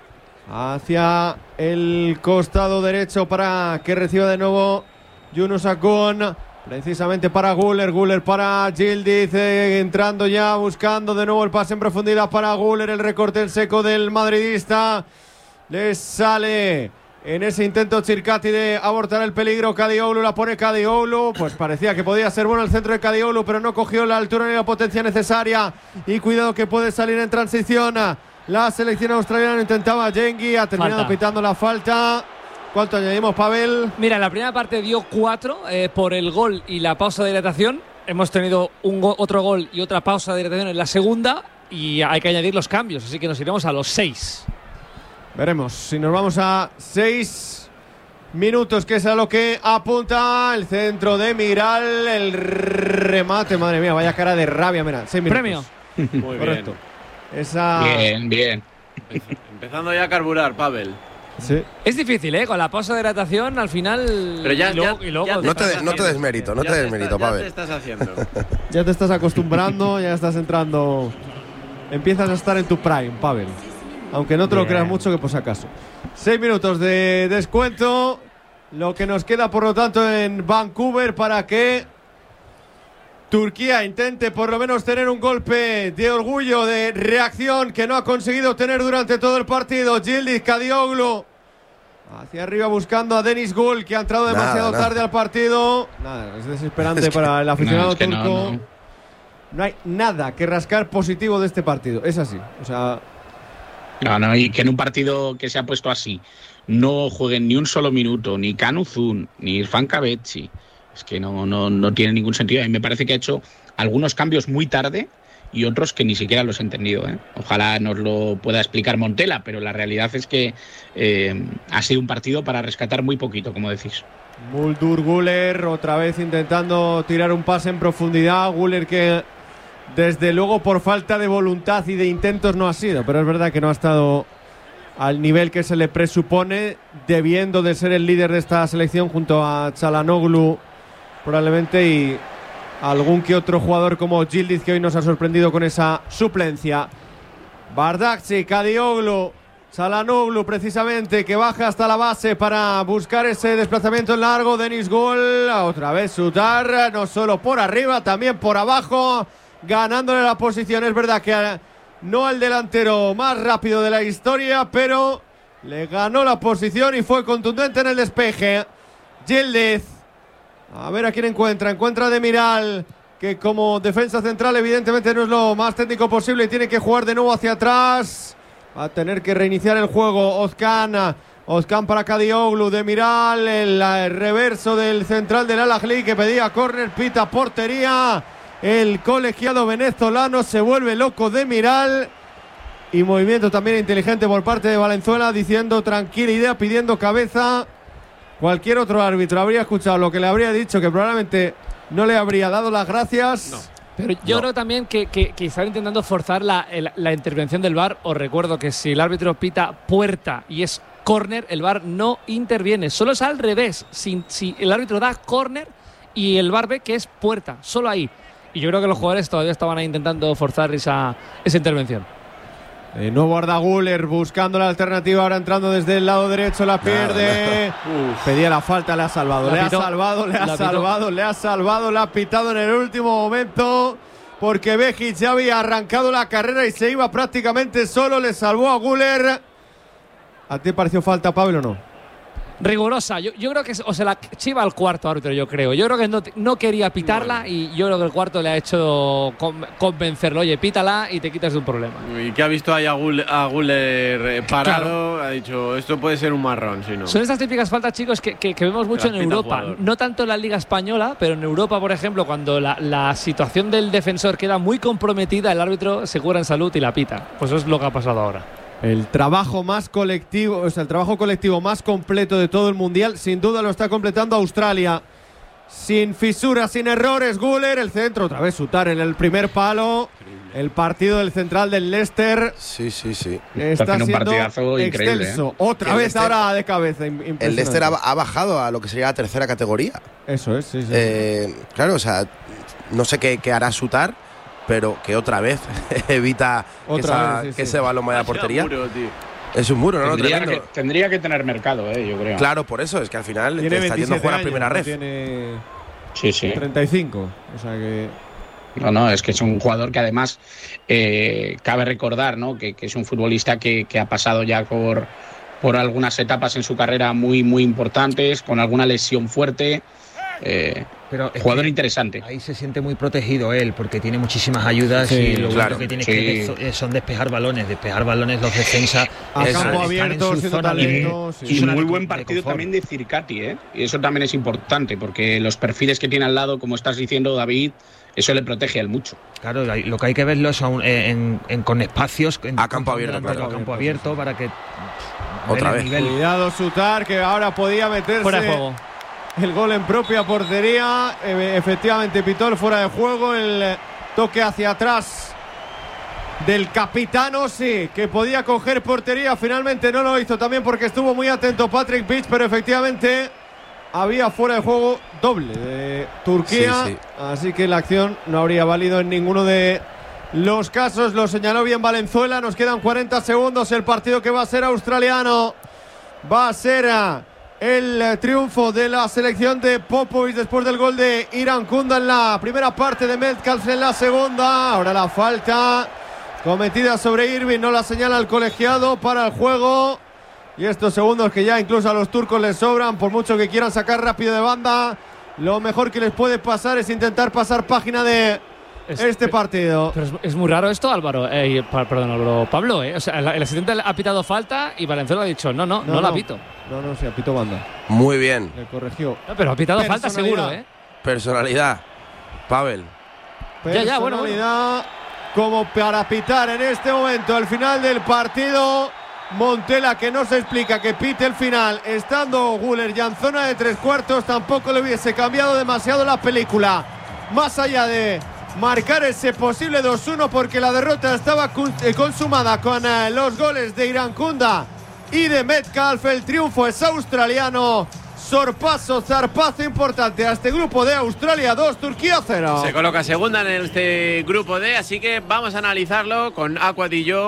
S3: hacia el costado derecho para que reciba de nuevo Yunus Akgün. Precisamente para Güler, Güler para Yildiz, eh, entrando ya, buscando de nuevo el pase en profundidad para Güler, el recorte en seco del madridista. Le sale en ese intento Chircati de abortar el peligro. Kadioglu, la pone Kadioglu, pues parecía que podía ser bueno el centro de Kadioglu, pero no cogió la altura ni la potencia necesaria. Y cuidado que puede salir en transición. La selección australiana intentaba Yengi, ha terminado falta. pitando la falta. ¿Cuánto añadimos, Pavel?
S1: Mira, la primera parte dio cuatro eh, por el gol y la pausa de hidratación. Hemos tenido un go- otro gol y otra pausa de hidratación en la segunda y hay que añadir los cambios, así que nos iremos a los seis.
S3: Veremos si nos vamos a seis minutos, que es a lo que apunta el centro de Miral, el remate. Madre mía, vaya cara de rabia, mira, seis minutos.
S1: Premio.
S2: Muy
S3: Correcto.
S2: bien.
S3: Esa…
S4: Bien, bien.
S2: Empezando ya a carburar, Pavel.
S3: Sí.
S1: Es difícil, ¿eh? Con la pausa de hidratación al final.
S2: Pero ya,
S1: y luego,
S2: ya,
S1: y luego
S2: ya
S5: No te, de, no te des mérito, no
S2: ya
S5: te des
S2: te
S5: mérito,
S2: está,
S5: Pavel.
S2: Ya te estás haciendo.
S3: Ya te estás acostumbrando, ya estás entrando. Empiezas a estar en tu prime, Pavel. Aunque no te Bien. lo creas mucho, que por si acaso. Seis minutos de descuento. Lo que nos queda, por lo tanto, en Vancouver para que Turquía intente por lo menos tener un golpe de orgullo, de reacción, que no ha conseguido tener durante todo el partido. Yildiz, Kadioglu hacia arriba buscando a Deniz Gül, que ha entrado nada, demasiado nada. tarde al partido. Nada, es desesperante es que, para el aficionado no, es turco. No, no. no hay nada que rascar positivo de este partido, es así. O sea,
S4: no, no, y que en un partido que se ha puesto así no jueguen ni un solo minuto, ni Can Uzun, ni Irfan Cabechi. Es que no, no, no tiene ningún sentido. Y me parece que ha hecho algunos cambios muy tarde y otros que ni siquiera los he entendido, ¿eh? Ojalá nos lo pueda explicar Montela, pero la realidad es que eh, ha sido un partido para rescatar muy poquito, como decís.
S3: Muldur, Güler, otra vez intentando tirar un pase en profundidad. Güler que desde luego por falta de voluntad y de intentos no ha sido, pero es verdad que no ha estado al nivel que se le presupone, debiendo de ser el líder de esta selección junto a Çalhanoğlu probablemente, y algún que otro jugador como Yildiz, que hoy nos ha sorprendido con esa suplencia. Bardakçı, Kadioglu, Çalhanoğlu precisamente, que baja hasta la base para buscar ese desplazamiento en largo. Denis Gol, otra vez Sutar, no solo por arriba, también por abajo, ganándole la posición. Es verdad que no al delantero más rápido de la historia, pero le ganó la posición y fue contundente en el despeje. Yıldız, a ver a quién encuentra. Encuentra a Demiral, que como defensa central evidentemente no es lo más técnico posible y tiene que jugar de nuevo hacia atrás. Va a tener que reiniciar el juego. Ozkan, Ozkan para Kadioglu, Demiral, el, el reverso del central del Al-Ahly que pedía córner, pita portería. El colegiado venezolano se vuelve loco. Demiral. Y movimiento también inteligente por parte de Valenzuela, diciendo tranquila idea, pidiendo cabeza. Cualquier otro árbitro habría escuchado lo que le habría dicho, que probablemente no le habría dado las gracias.
S1: No. Pero yo no. creo también que, que, que están intentando forzar la, la, la intervención del V A R. Os recuerdo que si el árbitro pita puerta y es córner, el V A R no interviene. Solo es al revés. Si, si el árbitro da córner y el V A R ve que es puerta, solo ahí. Y yo creo que los jugadores todavía estaban ahí intentando forzar esa, esa intervención.
S3: De nuevo Arda Güler buscando la alternativa, ahora entrando desde el lado derecho, la pierde. Pedía la falta, le ha salvado, le ha salvado, le ha salvado, le ha salvado, le ha pitado en el último momento, porque Behic ya había arrancado la carrera y se iba prácticamente solo, le salvó a Güler. ¿A ti pareció falta, Pablo, o no?
S1: Rigurosa, yo, yo creo que o se la chiva al cuarto árbitro, yo creo. Yo creo que no, no quería pitarla bueno. Y yo creo que el cuarto le ha hecho convencerlo. Oye, pítala y te quitas de un problema.
S2: Y que ha visto ahí a Güler, a Güler parado, claro. Ha dicho, esto puede ser un marrón, si no.
S1: Son estas típicas faltas, chicos, que, que, que vemos mucho en Europa. No tanto en la Liga Española, pero en Europa, por ejemplo, cuando la, la situación del defensor queda muy comprometida, el árbitro se cura en salud y la pita. Pues eso es lo que ha pasado ahora.
S3: El trabajo más colectivo, o sea, el trabajo colectivo más completo de todo el mundial, sin duda lo está completando Australia. Sin fisuras, sin errores, Güler, el centro, otra vez Sutar en el primer palo. Increíble. El partido del central del Leicester.
S5: Sí, sí, sí.
S3: Está siendo
S4: un partidazo increíble.
S3: Extenso. ¿Eh? Otra el vez Leicester, ahora de cabeza.
S5: El Leicester ha, ha bajado a lo que sería la tercera categoría.
S3: Eso es, sí, sí.
S5: Eh, claro, o sea, no sé qué, qué hará Sutar, pero que otra vez evita otra que, esa, vez, sí, que sí. ese balón vaya a portería. Muro, es un muro, ¿no?
S4: Tendría, que, tendría que tener mercado, eh, yo creo.
S5: Claro, por eso, es que al final te está yendo a jugar a primera red.
S3: Tiene
S4: sí, sí.
S3: treinta y cinco, o sea que…
S4: No, no, es que es un jugador que además eh, cabe recordar, ¿no? Que, que es un futbolista que, que ha pasado ya por, por algunas etapas en su carrera muy, muy importantes, con alguna lesión fuerte. Eh,
S6: Pero
S4: jugador interesante.
S6: Ahí se siente muy protegido él, porque tiene muchísimas ayudas, sí, y lo
S5: claro,
S6: único que tiene
S4: sí.
S6: que son despejar balones, despejar balones los defensas
S3: a campo abierto,
S6: en su zona
S3: talento,
S4: y, sí. y muy buen partido también de Circati, ¿eh? Y eso también es importante, porque los perfiles que tiene al lado, como estás diciendo, David, eso le protege a él mucho.
S6: Claro, lo que hay que verlo es aún, en, en, con espacios en,
S5: a campo abierto,
S6: claro. A campo abierto para que
S5: otra vez.
S3: Nivel. Cuidado Sutar, que ahora podía meterse
S1: fuera de juego.
S3: El gol en propia portería. E- efectivamente pitó el fuera de juego. El toque hacia atrás del capitano, sí, que podía coger portería. Finalmente no lo hizo, también porque estuvo muy atento Patrick Beach, pero efectivamente había fuera de juego doble de Turquía, sí, sí. Así que la acción no habría valido en ninguno de los casos. Lo señaló bien Valenzuela. Nos quedan cuarenta segundos. El partido que va a ser australiano va a ser el triunfo de la selección de Popovic después del gol de Irankunda en la primera parte, de Metcalf en la segunda. Ahora la falta cometida sobre Irving, no la señala el colegiado para el juego. Y estos segundos que ya incluso a los turcos les sobran, por mucho que quieran sacar rápido de banda, lo mejor que les puede pasar es intentar pasar página de es, este partido.
S1: Pero es, es muy raro esto, Álvaro. Eh, perdón, Álvaro. Pablo, eh. O sea, el, el asistente ha pitado falta y Valenzuela ha dicho no, no, no, no, no la pito.
S3: No, no, sí, ha pitado banda.
S5: Muy bien.
S3: Le corrigió.
S1: No, pero ha pitado falta seguro, ¿eh?
S5: Personalidad. Pavel.
S3: Personalidad, ya, ya, bueno, bueno. Como para pitar en este momento el final del partido. Montela, que no se explica que pite el final estando Güler ya en zona de tres cuartos, tampoco le hubiese cambiado demasiado la película, más allá de marcar ese posible dos uno, porque la derrota estaba consumada con eh, los goles de Irankunda y de Metcalf. El triunfo es australiano. Sorpaso, zarpazo importante a este grupo de Australia dos, Turquía cero.
S2: Se coloca segunda en este grupo D, así que vamos a analizarlo con Aquat y yo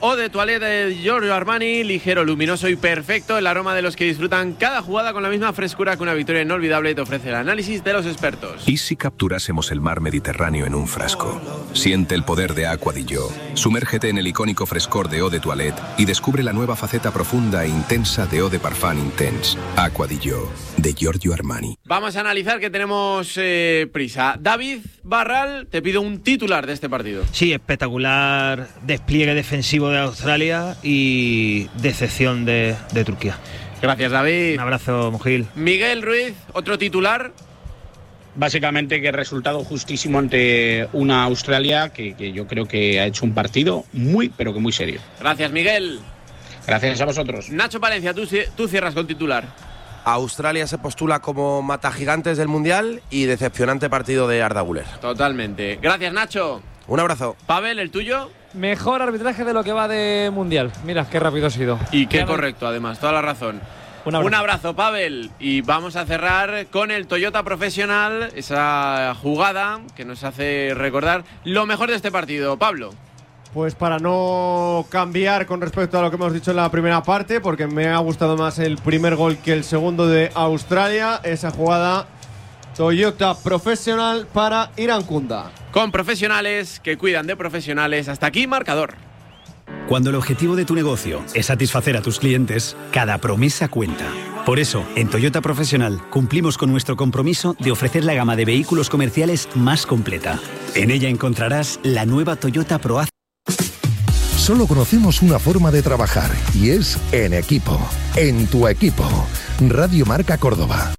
S2: Eau de Toilette de Giorgio Armani, ligero, luminoso y perfecto, el aroma de los que disfrutan cada jugada con la misma frescura que una victoria inolvidable te ofrece el análisis de los expertos.
S8: ¿Y si capturásemos el mar Mediterráneo en un frasco? Siente el poder de Aqua di Gio. Sumérgete en el icónico frescor de Eau de Toilette y descubre la nueva faceta profunda e intensa de Eau de Parfum Intense. Aqua di Gio, de Giorgio Armani.
S2: Vamos a analizar que tenemos eh, prisa. David Barral, te pido un titular de este partido.
S6: Sí, espectacular despliegue defensivo de Australia y decepción de, de Turquía.
S2: Gracias, David.
S6: Un abrazo, Mujil.
S2: Miguel Ruiz, otro titular.
S4: Básicamente que resultado justísimo ante una Australia que, que yo creo que ha hecho un partido muy, pero que muy serio.
S2: Gracias, Miguel.
S4: Gracias a vosotros.
S2: Nacho Palencia, tú, tú cierras con titular.
S5: Australia se postula como matagigantes del Mundial y decepcionante partido de Arda Güler.
S2: Totalmente. Gracias, Nacho.
S5: Un abrazo.
S2: Pavel, ¿el tuyo?
S1: Mejor arbitraje de lo que va de Mundial. Mira, qué rápido ha sido.
S2: Y qué
S1: ya
S2: correcto, no... además, toda la razón.
S1: Un abrazo.
S2: Un abrazo, Pavel. Y vamos a cerrar con el Toyota Profesional, esa jugada que nos hace recordar lo mejor de este partido. Pablo.
S3: Pues para no cambiar con respecto a lo que hemos dicho en la primera parte, porque me ha gustado más el primer gol que el segundo de Australia, esa jugada Toyota Profesional para Irankunda.
S2: Con profesionales que cuidan de profesionales. Hasta aquí, marcador.
S9: Cuando el objetivo de tu negocio es satisfacer a tus clientes, cada promesa cuenta. Por eso, en Toyota Profesional cumplimos con nuestro compromiso de ofrecer la gama de vehículos comerciales más completa. En ella encontrarás la nueva Toyota ProAz.
S10: Solo conocemos una forma de trabajar y es en equipo. En tu equipo. Radio Marca Córdoba.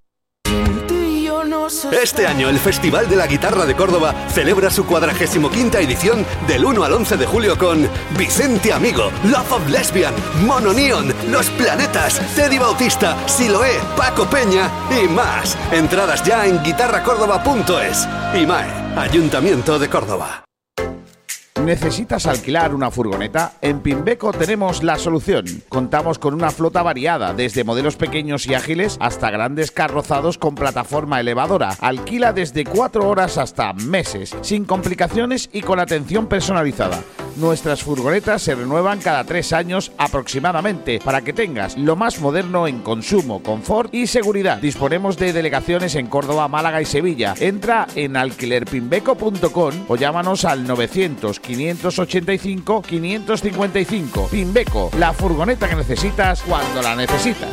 S11: Este año el Festival de la Guitarra de Córdoba celebra su cuadragésimo quinta edición del uno al once de julio con Vicente Amigo, Love of Lesbian, Mono Neon, Los Planetas, Teddy Bautista, Siloé, Paco Peña y más. Entradas ya en guitarra córdoba punto es. IMAE, Ayuntamiento de Córdoba.
S12: ¿Necesitas alquilar una furgoneta? En Pimbeco tenemos la solución. Contamos con una flota variada, desde modelos pequeños y ágiles hasta grandes carrozados con plataforma elevadora. Alquila desde cuatro horas hasta meses, sin complicaciones y con atención personalizada. Nuestras furgonetas se renuevan cada tres años aproximadamente para que tengas lo más moderno en consumo, confort y seguridad. Disponemos de delegaciones en Córdoba, Málaga y Sevilla. Entra en alquiler pimbeco punto com o llámanos al novecientos, quinientos ochenta y cinco, quinientos cincuenta y cinco. Pimbeco, la furgoneta que necesitas cuando la necesitas.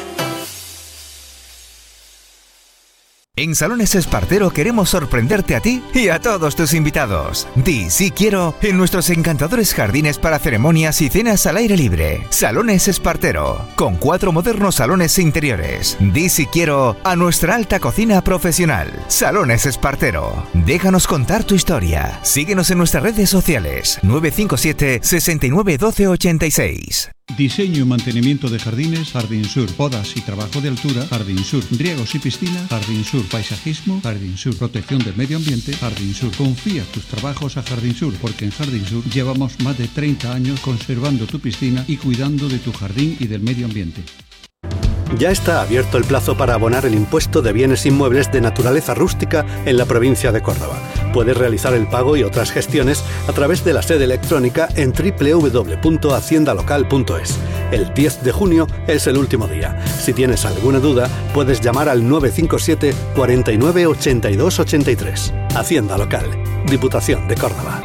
S13: En Salones Espartero queremos sorprenderte a ti y a todos tus invitados. Di sí quiero en nuestros encantadores jardines para ceremonias y cenas al aire libre. Salones Espartero, con cuatro modernos salones interiores. Di sí quiero a nuestra alta cocina profesional. Salones Espartero. Déjanos contar tu historia. Síguenos en nuestras redes sociales. nueve cinco siete, sesenta y nueve, doce ochenta y seis.
S14: Diseño y mantenimiento de jardines, Jardín Sur. Podas y trabajo de altura, Jardín Sur. Riegos y piscina, Jardín Sur. Paisajismo, Jardín Sur. Protección del medio ambiente, Jardín Sur. Confía tus trabajos a Jardín Sur, porque en Jardín Sur llevamos más de treinta años conservando tu piscina y cuidando de tu jardín y del medio ambiente.
S11: Ya está abierto el plazo para abonar el impuesto de bienes inmuebles de naturaleza rústica en la provincia de Córdoba. Puedes realizar el pago y otras gestiones a través de la sede electrónica en doble u doble u doble u punto hacienda local punto es. El diez de junio es el último día. Si tienes alguna duda, puedes llamar al nueve cinco siete, cuarenta y nueve, ochenta y dos ochenta y tres. Hacienda Local, Diputación de Córdoba.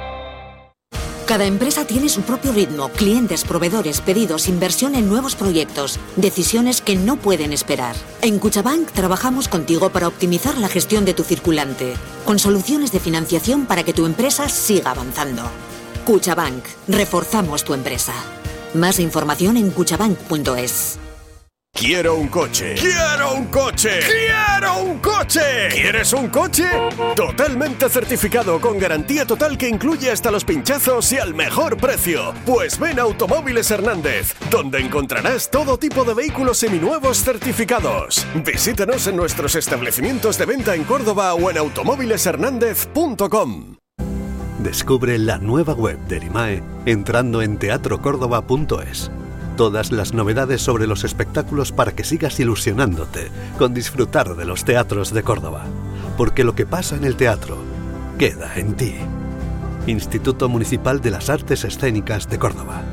S15: Cada empresa tiene su propio ritmo, clientes, proveedores, pedidos, inversión en nuevos proyectos, decisiones que no pueden esperar. En Cuchabank trabajamos contigo para optimizar la gestión de tu circulante, con soluciones de financiación para que tu empresa siga avanzando. Cuchabank, reforzamos tu empresa. Más información en cuchabank punto es.
S16: Quiero un coche. ¡Quiero un coche! ¡Quiero un coche! ¿Quieres un coche? Totalmente certificado, con garantía total que incluye hasta los pinchazos y al mejor precio. Pues ven a Automóviles Hernández, donde encontrarás todo tipo de vehículos seminuevos certificados. Visítanos en nuestros establecimientos de venta en Córdoba o en automóviles hernández punto com.
S11: Descubre la nueva web de IMAE entrando en teatro córdoba punto es. Todas las novedades sobre los espectáculos para que sigas ilusionándote con disfrutar de los teatros de Córdoba. Porque lo que pasa en el teatro queda en ti. Instituto Municipal de las Artes Escénicas de Córdoba.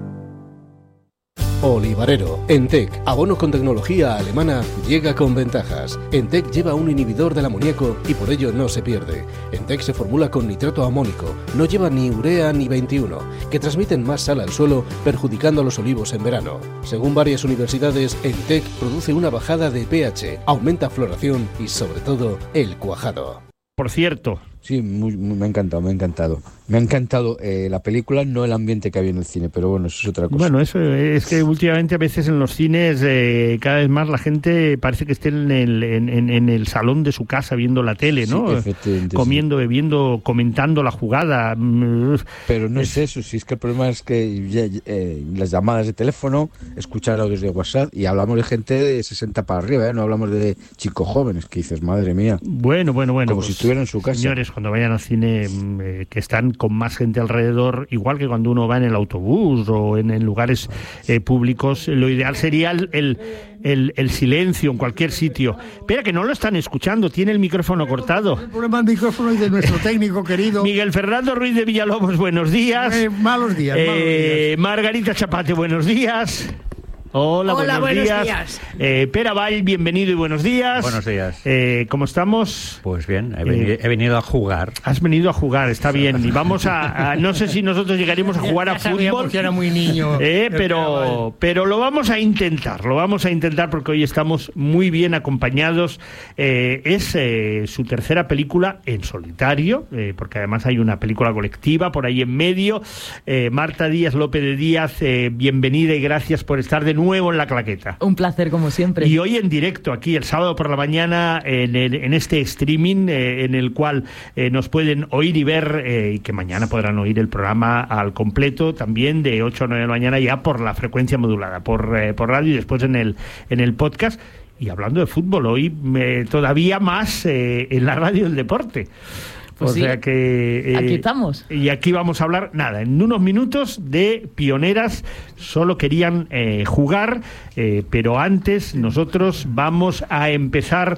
S17: Olivarero. Entec, abono con tecnología alemana, llega con ventajas. Entec lleva un inhibidor del amoníaco y por ello no se pierde. Entec se formula con nitrato amónico, no lleva ni urea ni veintiuno, que transmiten más sal al suelo, perjudicando a los olivos en verano. Según varias universidades, Entec produce una bajada de pH, aumenta floración y sobre todo el cuajado.
S18: Por cierto.
S19: Sí, muy, muy, me ha encantado, me ha encantado. Me ha encantado eh, la película, no el ambiente que había en el cine, pero bueno, eso es otra cosa.
S18: Bueno, eso es que últimamente a veces en los cines eh, cada vez más la gente parece que esté en el, en, en, en el salón de su casa viendo la tele, ¿no? Sí, comiendo, sí. bebiendo, comentando la jugada.
S19: Pero no es, es eso, si es que el problema es que eh, las llamadas de teléfono, escuchar audios de WhatsApp, y hablamos de gente de sesenta para arriba, ¿eh? No hablamos de chicos jóvenes, que dices, madre mía.
S18: Bueno, bueno, bueno.
S19: Como pues, si estuvieran en su casa.
S18: Señores, cuando vayan al cine, eh, que están con más gente alrededor, igual que cuando uno va en el autobús o en, en lugares eh, públicos, lo ideal sería el, el, el, el silencio en cualquier sitio. Espera, que no lo están escuchando, tiene el micrófono cortado.
S20: El problema del micrófono es de nuestro técnico querido.
S18: Miguel Fernando Ruiz de Villalobos, buenos días.
S20: Eh, malos días,
S18: eh,
S20: malos días.
S18: Margarita Chapate, buenos días. Hola,
S21: Hola,
S18: buenos,
S21: buenos
S18: días.
S21: días.
S18: Eh, Pera Vall, bienvenido y buenos días.
S22: Buenos días.
S18: Eh, ¿Cómo estamos?
S22: Pues bien, he venido,
S18: Eh,
S22: he venido a jugar.
S18: Has venido a jugar, está bien. Y vamos a, a no sé si nosotros llegaremos a jugar a fútbol.
S20: Que era muy niño.
S18: Eh, pero, pero lo vamos a intentar, lo vamos a intentar porque hoy estamos muy bien acompañados. Eh, es eh, su tercera película en solitario, eh, porque además hay una película colectiva por ahí en medio. Eh, Marta Díaz López de Díaz, eh, bienvenida y gracias por estar de nuevo en La Claqueta.
S23: Un placer, como siempre.
S18: Y hoy en directo, aquí el sábado por la mañana, en, el, en este streaming, eh, en el cual eh, nos pueden oír y ver, eh, y que mañana podrán oír el programa al completo, también de ocho a nueve de la mañana, ya por la frecuencia modulada, por, eh, por radio y después en el, en el podcast. Y hablando de fútbol, hoy eh, todavía más eh, en la radio del deporte.
S23: Pues
S18: o
S23: sí,
S18: sea que eh,
S23: aquí estamos.
S18: Y aquí vamos a hablar, nada, en unos minutos de pioneras. Solo querían eh, jugar, eh, pero antes nosotros vamos a empezar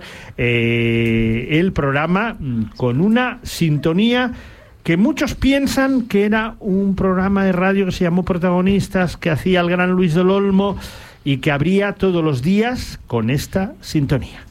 S18: eh, el programa con una sintonía que muchos piensan que era un programa de radio que se llamó Protagonistas, que hacía el gran Luis del Olmo y que abría todos los días con esta sintonía.